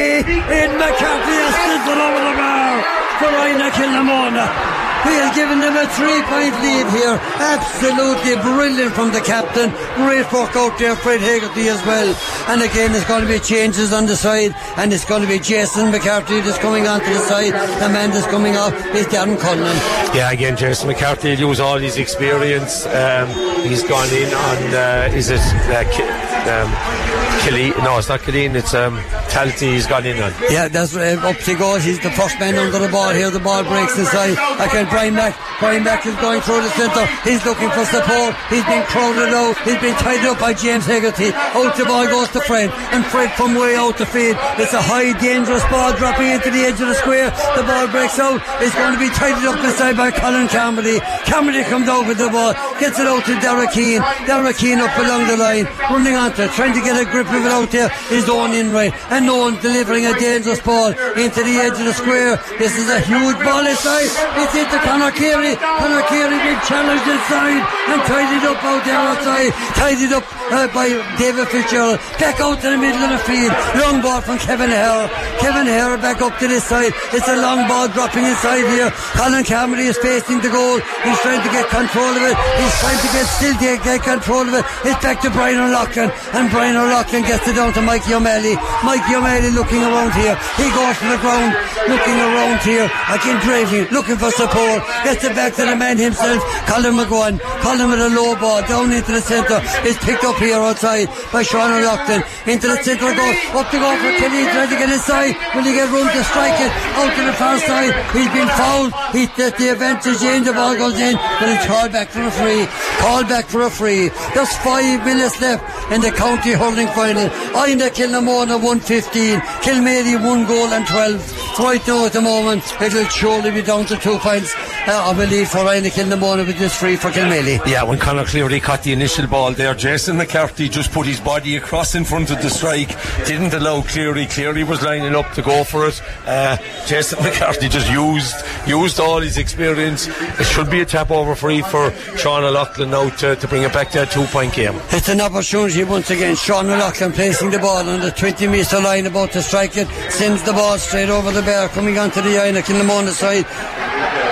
Aidan McCarthy has slid over the bar for Aina Kilnamona. He has given them a three-point lead here. Absolutely brilliant from the captain. Great work out there, Fred Hegarty as well. And again, there's going to be changes on the side, and it's going to be Jason McCarthy that's coming onto the side. The man that's coming off is Darren Cullinan. Yeah, again, Jason McCarthy will use all his experience. Um, he's gone in on, uh, is it uh, um, Killeen? No, it's not Killeen, it's um, Talty he's gone in on. Yeah, that's uh, up he goes. He's the first man under the ball here. The ball breaks inside. Again, Brian Mack. Brian Mack is going through the centre. He's looking for support. He's been crowded out. He's been tied up by James Hegarty. Out the ball goes to Fred. And Fred from way out the field. It's a high, dangerous ball dropping into the edge of the square. The ball breaks out. It's going to be tied up inside by Colin Carmody. Carmody comes out with the ball. Gets it out to Derek Keane. Derek Keane up along the line. Running onto it. Trying to get a grip of it out there. Is Owen Enright. And Owen delivering a dangerous ball into the edge of the square. This is a huge ball inside. It's into Conor Carey. Conor Carey being challenged inside and tied it up out there outside. Tied it up uh, by David Fitzgerald. Back out to the middle of the field. Long ball from Kevin Hare. Kevin Hare back up to this side. It's a long ball dropping inside here. Colin Carmody is facing the goal. He's trying to get control of it. He's trying to get still to get control of it. It's back to Brian O'Loughlin, and Brian O'Loughlin gets it down to Mikey O'Malley. Mikey O'Malley looking around here. He goes to the ground, looking around here. Again, bravely looking for support. Gets it back to the man himself, Colin McGuan. Colin with a low ball down into the centre. It's picked up here outside by Sean O'Loughlin. Into the centre goes. Up to go for Kelly, trying to get inside. Will he get room to strike it? Out to the far side. He's been fouled. He's at the advantage in. The ball goes in, but it's called back for a free. Called back for a free. There's five minutes left in the county hurling final. Aina Kilnamona one fifteen. Kilmaley one goal and twelve. Right now at the moment, it'll surely be down to two points. Uh, I believe for Aina Kilnamona with this free for Kilmaley. Yeah, when Conor Cleary caught the initial ball there, Jason McCarthy just put his body across in front of the strike, didn't allow Cleary. Cleary was lining up to go for it. Uh, Jason McCarthy just used used all his experience. It should be a tap over free for Sean O'Loughlin now to, to bring it back to a two point game. It's an opportunity once again. Sean O'Loughlin placing the ball on the twenty metre line, about to strike it, sends the ball straight over the bar, coming onto the Aina Kilnamona side.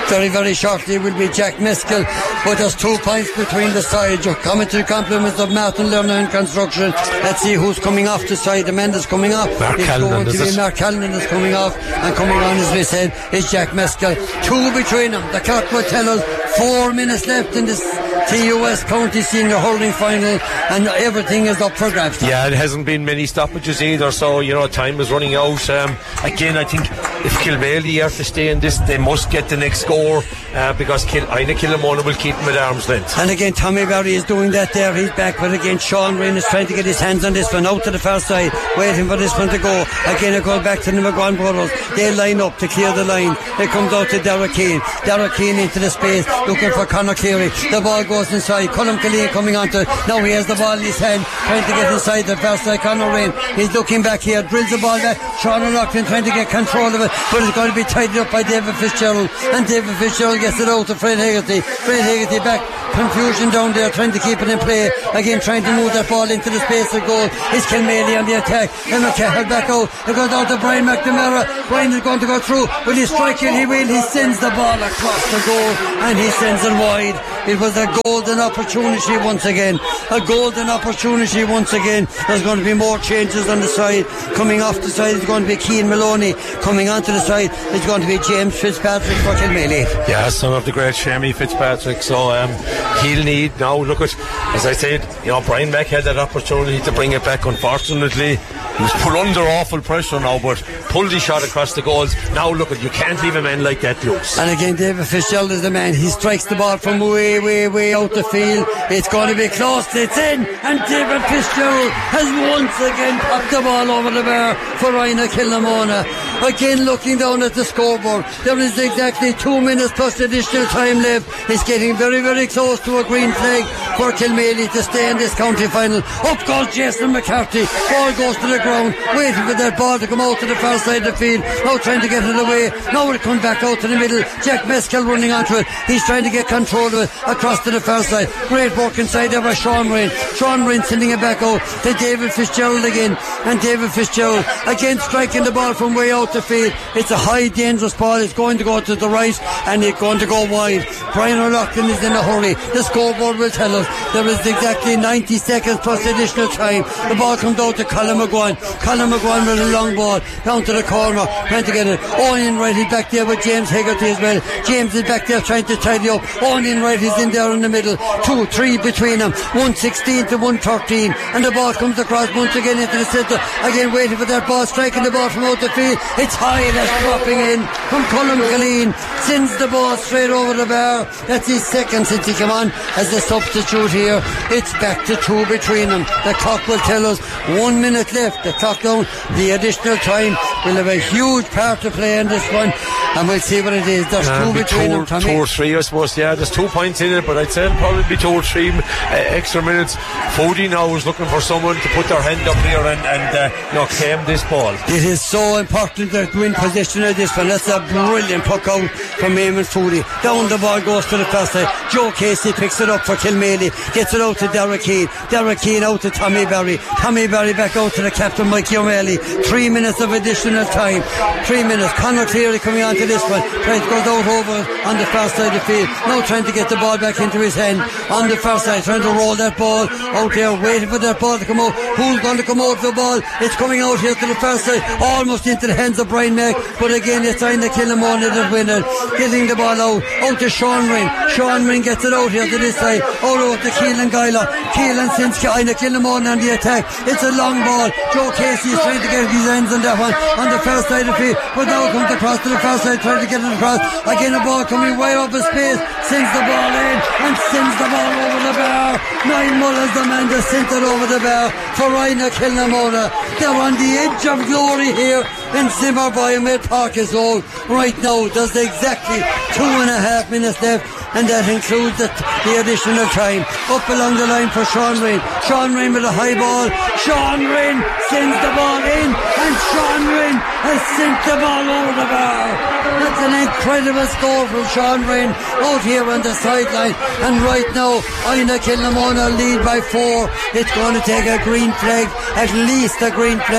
very, very shortly will be Jack Meskel, but there's two points between the sides. You're coming to the compliments of Martin Lerner in construction. Let's see who's coming off the side. The man that's coming off Mark is Callan, going to be Mark Callan is coming off, and coming on, as we said, is Jack Meskel. Two between them. The clock will tell us four minutes left in this T U S County Senior Hurling Final, and everything is up for grabs. Yeah, it hasn't been many stoppages either, so you know time is running out. Um, again, I think if Kilmaley are to stay in this, they must get the next score uh, because Kil- Aina Killamona will keep them at arm's length. And again, Tommy Barry is doing that there. He's back, but again, Sean Ryan is trying to get his hands on this one, out to the far side, waiting for this one to go. Again, it goes back to the McGuan brothers. They line up to clear the line. It comes out to Derek Keane. Derek Keane into the space, looking for Conor Cleary. The ball goes inside. Colm Killeen coming on to. Now he has the ball in his hand, trying to get inside the far side. Conor Ryan, he's looking back here, drills the ball back. Sean O'Loughlin trying to get control of it, but it's going to be tidied up by David Fitzgerald, and David Fitzgerald gets it out to Fred Hegarty. Fred Hegarty back, confusion down there, trying to keep it in play. Again, trying to move that ball into the space of goal. It's Kilmaley on the attack. And McCahon back out. It goes out to Brian McNamara. Brian is going to go through. Will he strike it? He will. He sends the ball across the goal, and he sends it wide. It was a golden opportunity once again. A golden opportunity once again. There's going to be more changes on the side. Coming off the side is going to be Cian Maloney. Coming onto the side is going to be James Fitzpatrick for Kilmaley. Yeah, son of the great Shamie Fitzpatrick. So um, he'll need now. Look at, as I said, you know, Brian Mack had that opportunity to bring it back. Unfortunately, he was put under awful pressure now, but pulled his shot across the goals. Now look at, you can't leave a man like that loose. And again, David Fitzgerald is the man. He strikes the ball from way, way, way out the field. It's going to be close. It's in, and David Fitzgerald has once again popped the ball over the bar for Aina Killamona. Again, looking down at the scoreboard, there is exactly two minutes plus additional time left. It's getting very, very close to a green flag for Kilmaley to stay in this county final. Up goes Jason McCarthy. Ball goes to the ground, waiting for that ball to come out to the far side of the field. Now trying to get it away. Now it comes back out to the middle. Jack Meskel running onto it. He's trying to get control of it across to the far side. Great work inside there by Sean Ryan. Sean Ryan sending it back out to David Fitzgerald again. And David Fitzgerald again striking the ball from way out the field. It's a high dangerous ball. It's going to go to the right and it's going to go wide. Brian O'Loughlin is in a hurry. The scoreboard will tell us there is exactly ninety seconds plus additional time. The ball comes out to Colin McGuan. Colin McGuan with a long ball down to the corner, trying to get it. Owen Wright is back there with James Hegarty as well. James is back there trying to tidy up. Owen Wright is in there in the middle. Two, three between them. one sixteen to one thirteen. And the ball comes across once again into the centre. Again waiting for that ball, striking the ball from out the field. It's high, that's dropping in from Colm Killeen. Sends the ball straight over the bar. That's his second since he came on as a substitute here. It's back to two between them. The clock will tell us one minute left. The clock down. The additional time will have a huge part to play in this one, and we'll see what it is. There's um, two between two, them, Tommy. Two or three, I suppose. Yeah, there's two points in it, but I'd say it'll probably be two or three uh, extra minutes. Fody now is looking for someone to put their hand up here and, and uh, you know, claim this ball. It is so important to win possession of this one. That's a brilliant puck out from Eamon Fody. Down the ball goes to the first side. Joe Casey picks it up for Kilmaley. Gets it out to Derek Keane. Derek Keane out to Tommy Barry. Tommy Barry back out to the captain Mikey O'Malley. Three minutes of additional time. Three minutes. Conor Cleary coming on to this one. Trying to go out over on the far side of the field. Now trying to get the ball back into his hand. On the far side. Trying to roll that ball out there. Waiting for that ball to come out. Who's going to come out for the ball? It's coming out here to the far side. Almost into the hands of Brian Mack. But again, it's Aina Killamona that win it. Getting the ball out. Out to Sean Ryan. Sean Ryan gets it out here to this side. Out over to Keelan Guyler. Keelan sends Aina Killamona on the attack. It's a long ball. Joe Casey is trying to get his hands on that one on the far side of the field. But now comes across to the far side, trying to get it across. Again, a ball coming way up in space. Sends the ball in and sends the ball over the bar. Niall Mullins, the man that sent it over the bar for Aina Killamona. They're on the edge of glory here in Zimmer Biomed Park is all right now. There's exactly two and a half minutes left, and that includes the, the additional time. Up along the line for Sean Ryan. Sean Ryan with a high ball. Sean Ryan sends the ball in, and Sean Ryan has sent the ball over the bar. That's an incredible score from Sean Ryan out here on the sideline. And right now, Aina Killamona lead by four. It's going to take a green flag, at least a green flag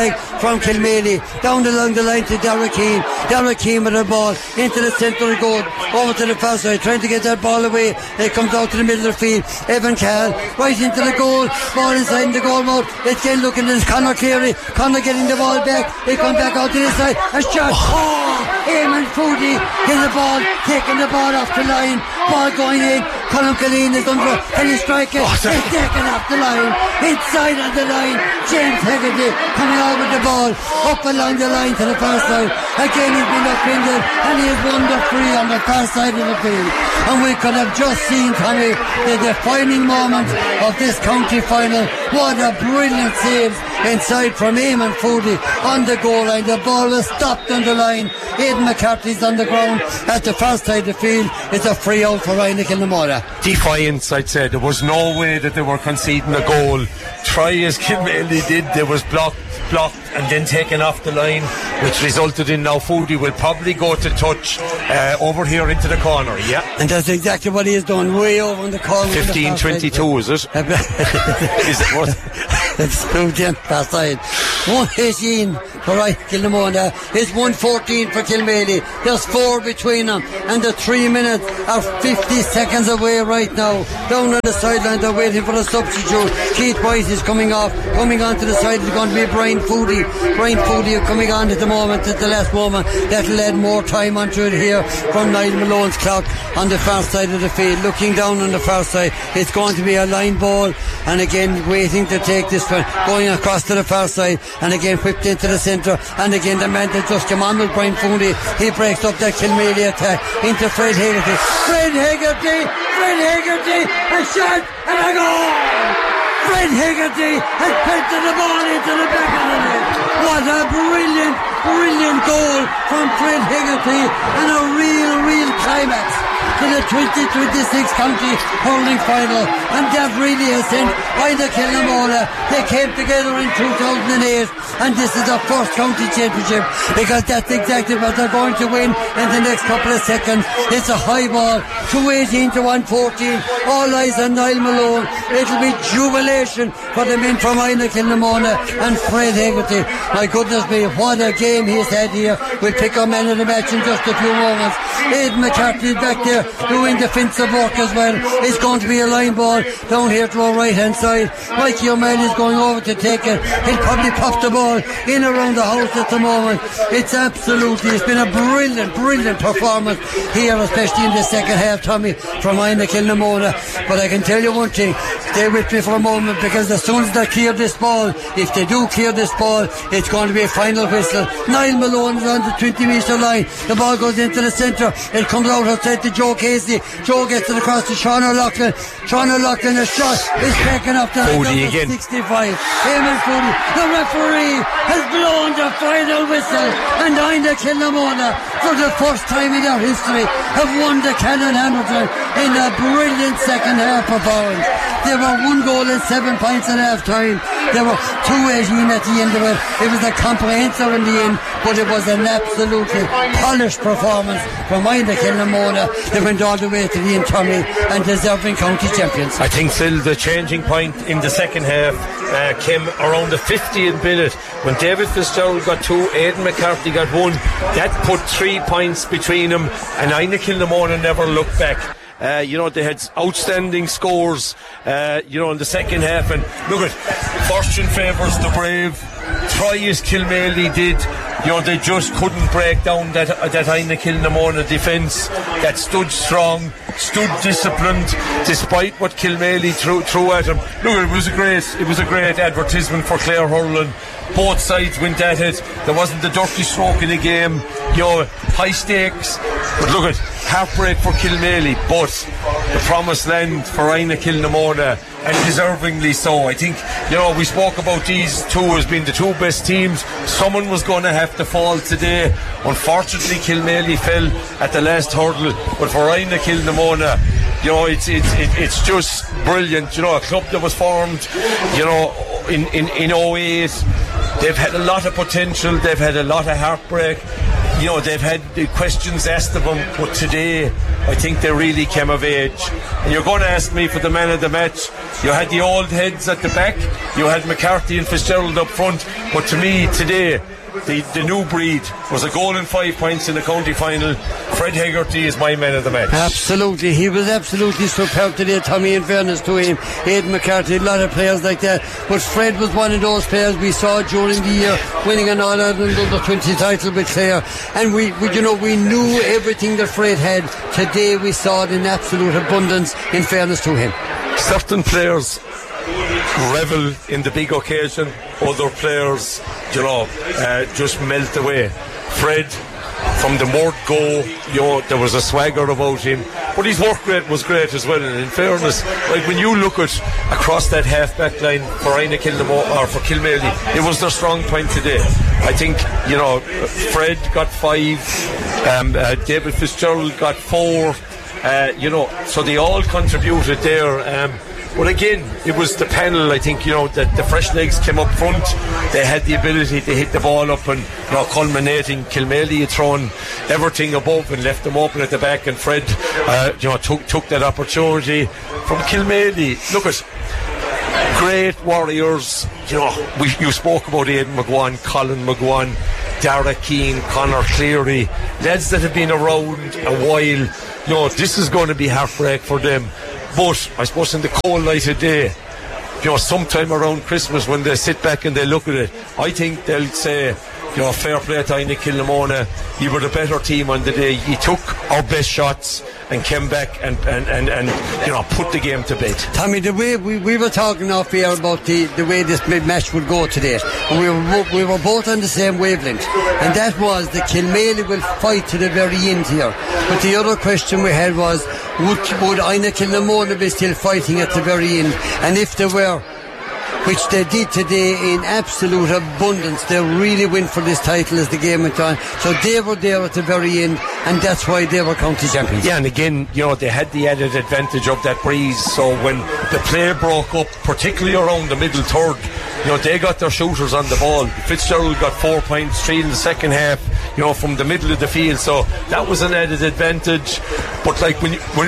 from Kilmaley. Down along the line to Derek Keane. Derek Keane with the ball into the centre of goal. Over to the far side, trying to get that ball away. It comes out to the middle of the field. Evan Cahill right into the goal. Ball inside the goal mouth. It's again looking at Conor Cleary. Conor getting the ball back. They come back out to the side. A shot. Oh! Eamon Foodie in the ball, taking the ball off the line. Ball going in. Colin Killeen is under. Can he strike it? Oh, it's taken off the line. Inside on the line. James Hegarty coming out with the ball. Up along the line to the far side. Again he's been upended and he has won the free on the far side of the field. And we could have just seen, Tommy, the defining moment of this county final. What a brilliant save inside from Eamon Foodie on the goal line. The ball was stopped on the line. Aidan McCarthy's on the ground at the far side of the field. It's a free out for Ryan Kilnamora. Defiance, I'd say. There was no way that they were conceding a goal. Try as Kilmaley did, they was blocked, blocked and then taken off the line, which resulted in now Foodie will probably go to touch uh, over here into the corner. Yeah, and that's exactly what he has done, way over in the corner. fifteen twenty-two, is it? Is it what? It's moved in far side. one eighteen for Ryan Kilnamona. It's one fourteen for Kilmaley. There's four between them, and the three minutes are fifty seconds away right now. Down on the sideline, they're waiting for a substitute. Keith White is coming off, coming onto the side. It's going to be Brian Foodie. Brian Foodie coming on at the moment, at the last moment. That'll add more time onto it here from Niall Malone's clock on the far side of the field. Looking down on the far side, it's going to be a line ball, and again waiting to take this one, going across to the far side, and again whipped into the centre, and again the man that just came on with Brian Foodie. He breaks up that Kilmaley attack into Fred Hegarty. Fred Hegarty, Fred Hegarty, a shot and a goal! Fred Hegarty has pelted the ball into the back of the net. What a brilliant, brilliant goal from Fred Hegarty, and a real, real climax to the twenty twenty-six county hurling final. And that really has sent Ida Kilnamona. They came together in two thousand eight, and this is the first county championship, because that's exactly what they're going to win in the next couple of seconds. It's a high ball, two eighteen to one fourteen. All eyes on Niall Malone. It'll be jubilation for the men from Ida Kilnamona and Fred Hegarty. My goodness me, what a game he's had here. We'll pick our man of the match in just a few moments. Aidan McCarthy back there doing defensive work as well. It's going to be a line ball down here to our right hand side. Mikey O'Malley is going over to take it. He'll probably pop the ball in around the house at the moment. It's absolutely, it's been a brilliant, brilliant performance here, especially in the second half, Tommy, from Ina Kilnamona. But I can tell you one thing, stay with me for a moment, because as soon as they clear this ball, if they do clear this ball, it's going to be a final whistle. Niall Malone is on the twenty metre line. The ball goes into the centre. It comes out outside to Joe Casey. Joe gets it across to Sean O'Loughlin. Sean O'Loughlin, a shot is taken up to the sixty-five. Eamon Foodie. The referee has blown the final whistle, and Ina Kilnamona, for the first time in their history, have won the Canon Hamilton in a brilliant second half performance. There were one goal and seven points at half time. There were two eighteen at the end of it. It was a comprehensive in the end, but it was an absolutely polished performance from Ina Kilnamona. They went all the way to the end, Tommy, and deserving county champions. I think still the changing point in the second half uh, came around the fiftieth minute when David Fitzgerald got two, Aidan McCarthy got one. That put three points between them, and Ina Kilnamona never looked back. Uh, you know, they had outstanding scores, uh, you know, in the second half. And look at, fortune favours the brave. Try as Kilmaley did, you know, they just couldn't break down that uh, that Ina Kilnamona defence that stood strong, stood disciplined, despite what Kilmaley threw, threw at him. Look, it was a great, it was a great advertisement for Clare hurling. Both sides went at it. There wasn't the dirty stroke in the game, you know, high stakes. But look at, heartbreak for Kilmaley, but the promised land for Ina Kilnamona, and deservingly so. I think, you know, we spoke about these two as being the two best teams. Someone was going to have to fall today. Unfortunately, Kilmaley fell at the last hurdle, but for Ina Kilnamona, you know, it's it's it's just brilliant. You know, a club that was formed, you know, in in in oh eight. They've had a lot of potential. They've had a lot of heartbreak. you know, they've had the questions asked of them, but today I think they really came of age. And you're going to ask me for the man of the match. You had the old heads at the back, you had McCarthy and Fitzgerald up front, but to me today The, the new breed was a goal and five points in the county final. Fred Hegarty is my man of the match. Absolutely, he was absolutely superb today, Tommy, in fairness to him. Aidan McCarthy, a lot of players like that, but Fred was one of those players we saw during the year winning an All-Ireland under twenty title with Clare, and we, we you know we knew everything that Fred had. Today we saw it in absolute abundance, in fairness to him. Certain players revel in the big occasion, other players, you know, uh, just melt away. Fred, from the word go, you know, there was a swagger about him, but his work rate was great as well. And in fairness, like when you look at across that half back line for Aina Kilnamore or for Kilmaley, it was their strong point today. I think, you know, Fred got five, um, uh, David Fitzgerald got four, uh, you know, so they all contributed there. Um, But again, it was the panel, I think, you know, that the fresh legs came up front. They had the ability to hit the ball up and, you know, culminating. Kilmaley had thrown everything above and left them open at the back, and Fred, uh, you know, took took that opportunity from Kilmaley. Look at great warriors. You know, we, you spoke about Aidan McGuan, Colin McGuan, Dara Keane, Conor Cleary, lads that have been around a while. You know, this is going to be heartbreak for them. But I suppose in the cold light of day, you know, sometime around Christmas when they sit back and they look at it, I think they'll say, you know, fair play to Aina Kilnamona. You were the better team on the day. You took our best shots and came back and, and, and, and you know, put the game to bed. Tommy, the way we, we were talking off here about the, the way this match would go today, and we were, we were both on the same wavelength, and that was that Kilmaley will fight to the very end here. But the other question we had was, would, would Aina Kilnamona be still fighting at the very end? And if they were, which they did today in absolute abundance, they really went for this title as the game went on. So they were there at the very end, and that's why they were county champions. Yeah, and again, you know, they had the added advantage of that breeze. So when the play broke up, particularly around the middle third, you know, they got their shooters on the ball. Fitzgerald got four points, three in the second half, you know, from the middle of the field. So that was an added advantage. But like when you, when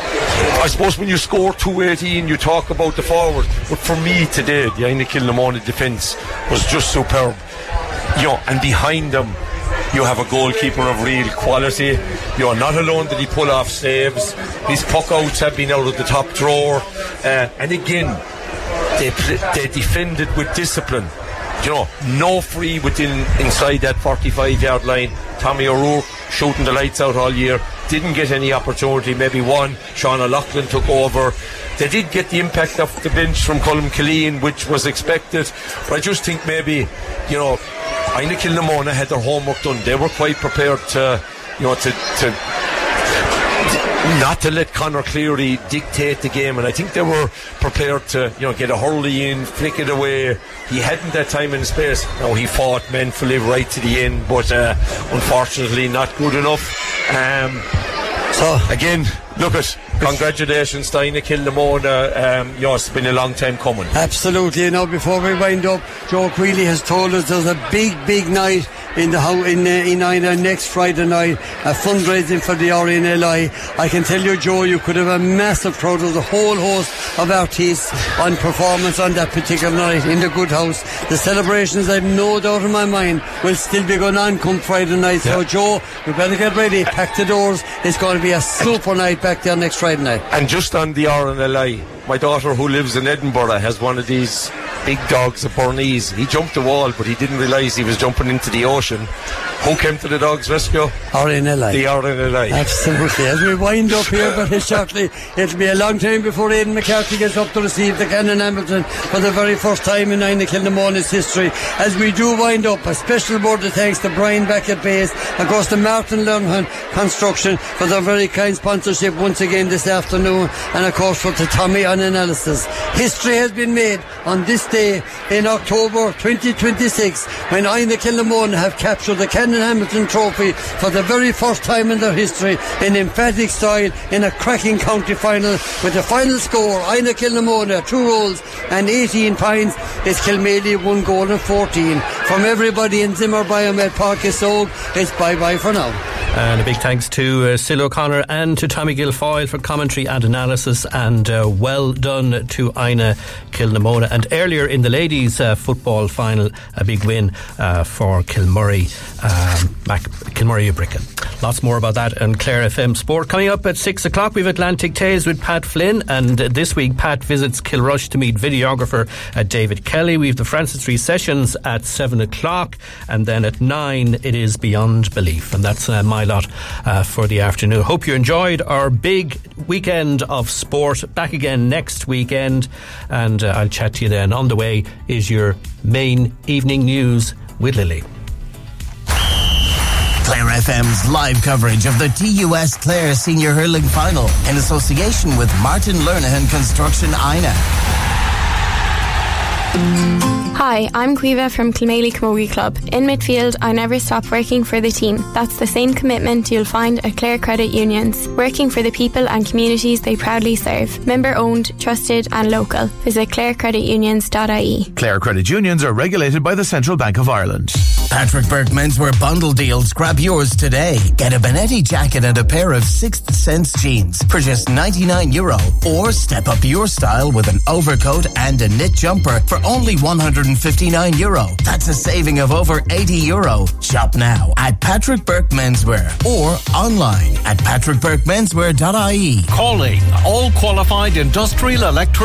I suppose when you score two eighteen, you talk about the forward, but for me today, the Aina Kilnamona defence was just superb. You know, and behind them, you have a goalkeeper of real quality. You know, not alone did he pull off saves, his puck outs have been out of the top drawer, uh, and again, they they defended with discipline. You know, no free within inside that forty-five yard line. Tommy O'Rourke shooting the lights out all year, didn't get any opportunity, maybe one. Sean O'Loughlin took over. They did get the impact off the bench from Colm Killeen, which was expected, but I just think maybe, you know, Aina Kilnamona had their homework done. They were quite prepared to, you know, to, to not to let Conor Cleary dictate the game, and I think they were prepared to, you know, get a hurley in, flick it away. He hadn't that time and space. Now he fought manfully right to the end, but uh, unfortunately not good enough. Um, so again, look at congratulations to Aina Kilnamona. Um, you know, it's been a long time coming. Absolutely. You know, before we wind up, Joe Queally has told us there's a big, big night in the in uh, in Aina next Friday night, a fundraising for the R N L I. I can tell you, Joe, you could have a massive crowd. There's a whole host of artists on performance on that particular night in the Good House. The celebrations, I've no doubt in my mind, will still be going on come Friday night. So, yeah. Joe, you better get ready, pack the doors. It's going to be a super night back there next Friday night. And just on the R N L I, my daughter who lives in Edinburgh has one of these big dogs, a Bernese. He jumped the wall, but he didn't realise he was jumping into the ocean. Who came to the dog's rescue? R N L I. The R N L I. Absolutely. As we wind up here, but shortly, it'll be a long time before Aidan McCarthy gets up to receive the Canon Hamilton for the very first time in Aina Kilnamona's history. As we do wind up, a special word of thanks to Brian Beckett Base, of course to Martin Lernhan Construction for their very kind sponsorship once again this afternoon, and of course for the Tommy on Analysis. History has been made on this day in October twenty twenty-six when Aina Kilnamona have captured the Canon Hamilton Trophy for the very first time in their history in emphatic style in a cracking county final, with the final score Aina Kilnamona two goals and eighteen points. It's Kilmaley one goal and fourteen. from everybody in Zimmer Biomed Park Isog, it's bye-bye for now. And a big thanks to uh, Sil O'Connor and to Tommy Guilfoyle for commentary and analysis, and uh, well done to Ina Kilnamona. And earlier in the ladies' uh, football final, a big win uh, for Kilmurray, um, Mac- Kilmurray Ubricken. Lots more about that and Clare F M Sport. Coming up at six o'clock, we have Atlantic Tales with Pat Flynn, and uh, this week Pat visits Kilrush to meet videographer uh, David Kelly. We have the Francis Three Sessions at seven o'clock, and then at nine it is Beyond Belief, and that's uh, my lot uh, for the afternoon. Hope you enjoyed our big weekend of sport. Back again next weekend, and uh, I'll chat to you then. On the way is your main evening news with Lily. Clare F M's live coverage of the T U S Clare Senior Hurling Final in association with Martin Lernahan Construction Ina. Hi, I'm Quiva from Kilmaley Camogie Club. In midfield, I never stop working for the team. That's the same commitment you'll find at Clare Credit Unions, working for the people and communities they proudly serve. Member owned, trusted and local. Visit clare credit unions dot I E. Clare Credit Unions are regulated by the Central Bank of Ireland. Patrick Burke Menswear Bundle Deals. Grab yours today. Get a Benetti jacket and a pair of Sixth Sense jeans for just ninety-nine euro. Or step up your style with an overcoat and a knit jumper for only one hundred fifty-nine euro. That's a saving of over eighty euro. Shop now at Patrick Burke Menswear or online at patrick burke menswear dot I E. Calling all qualified industrial electric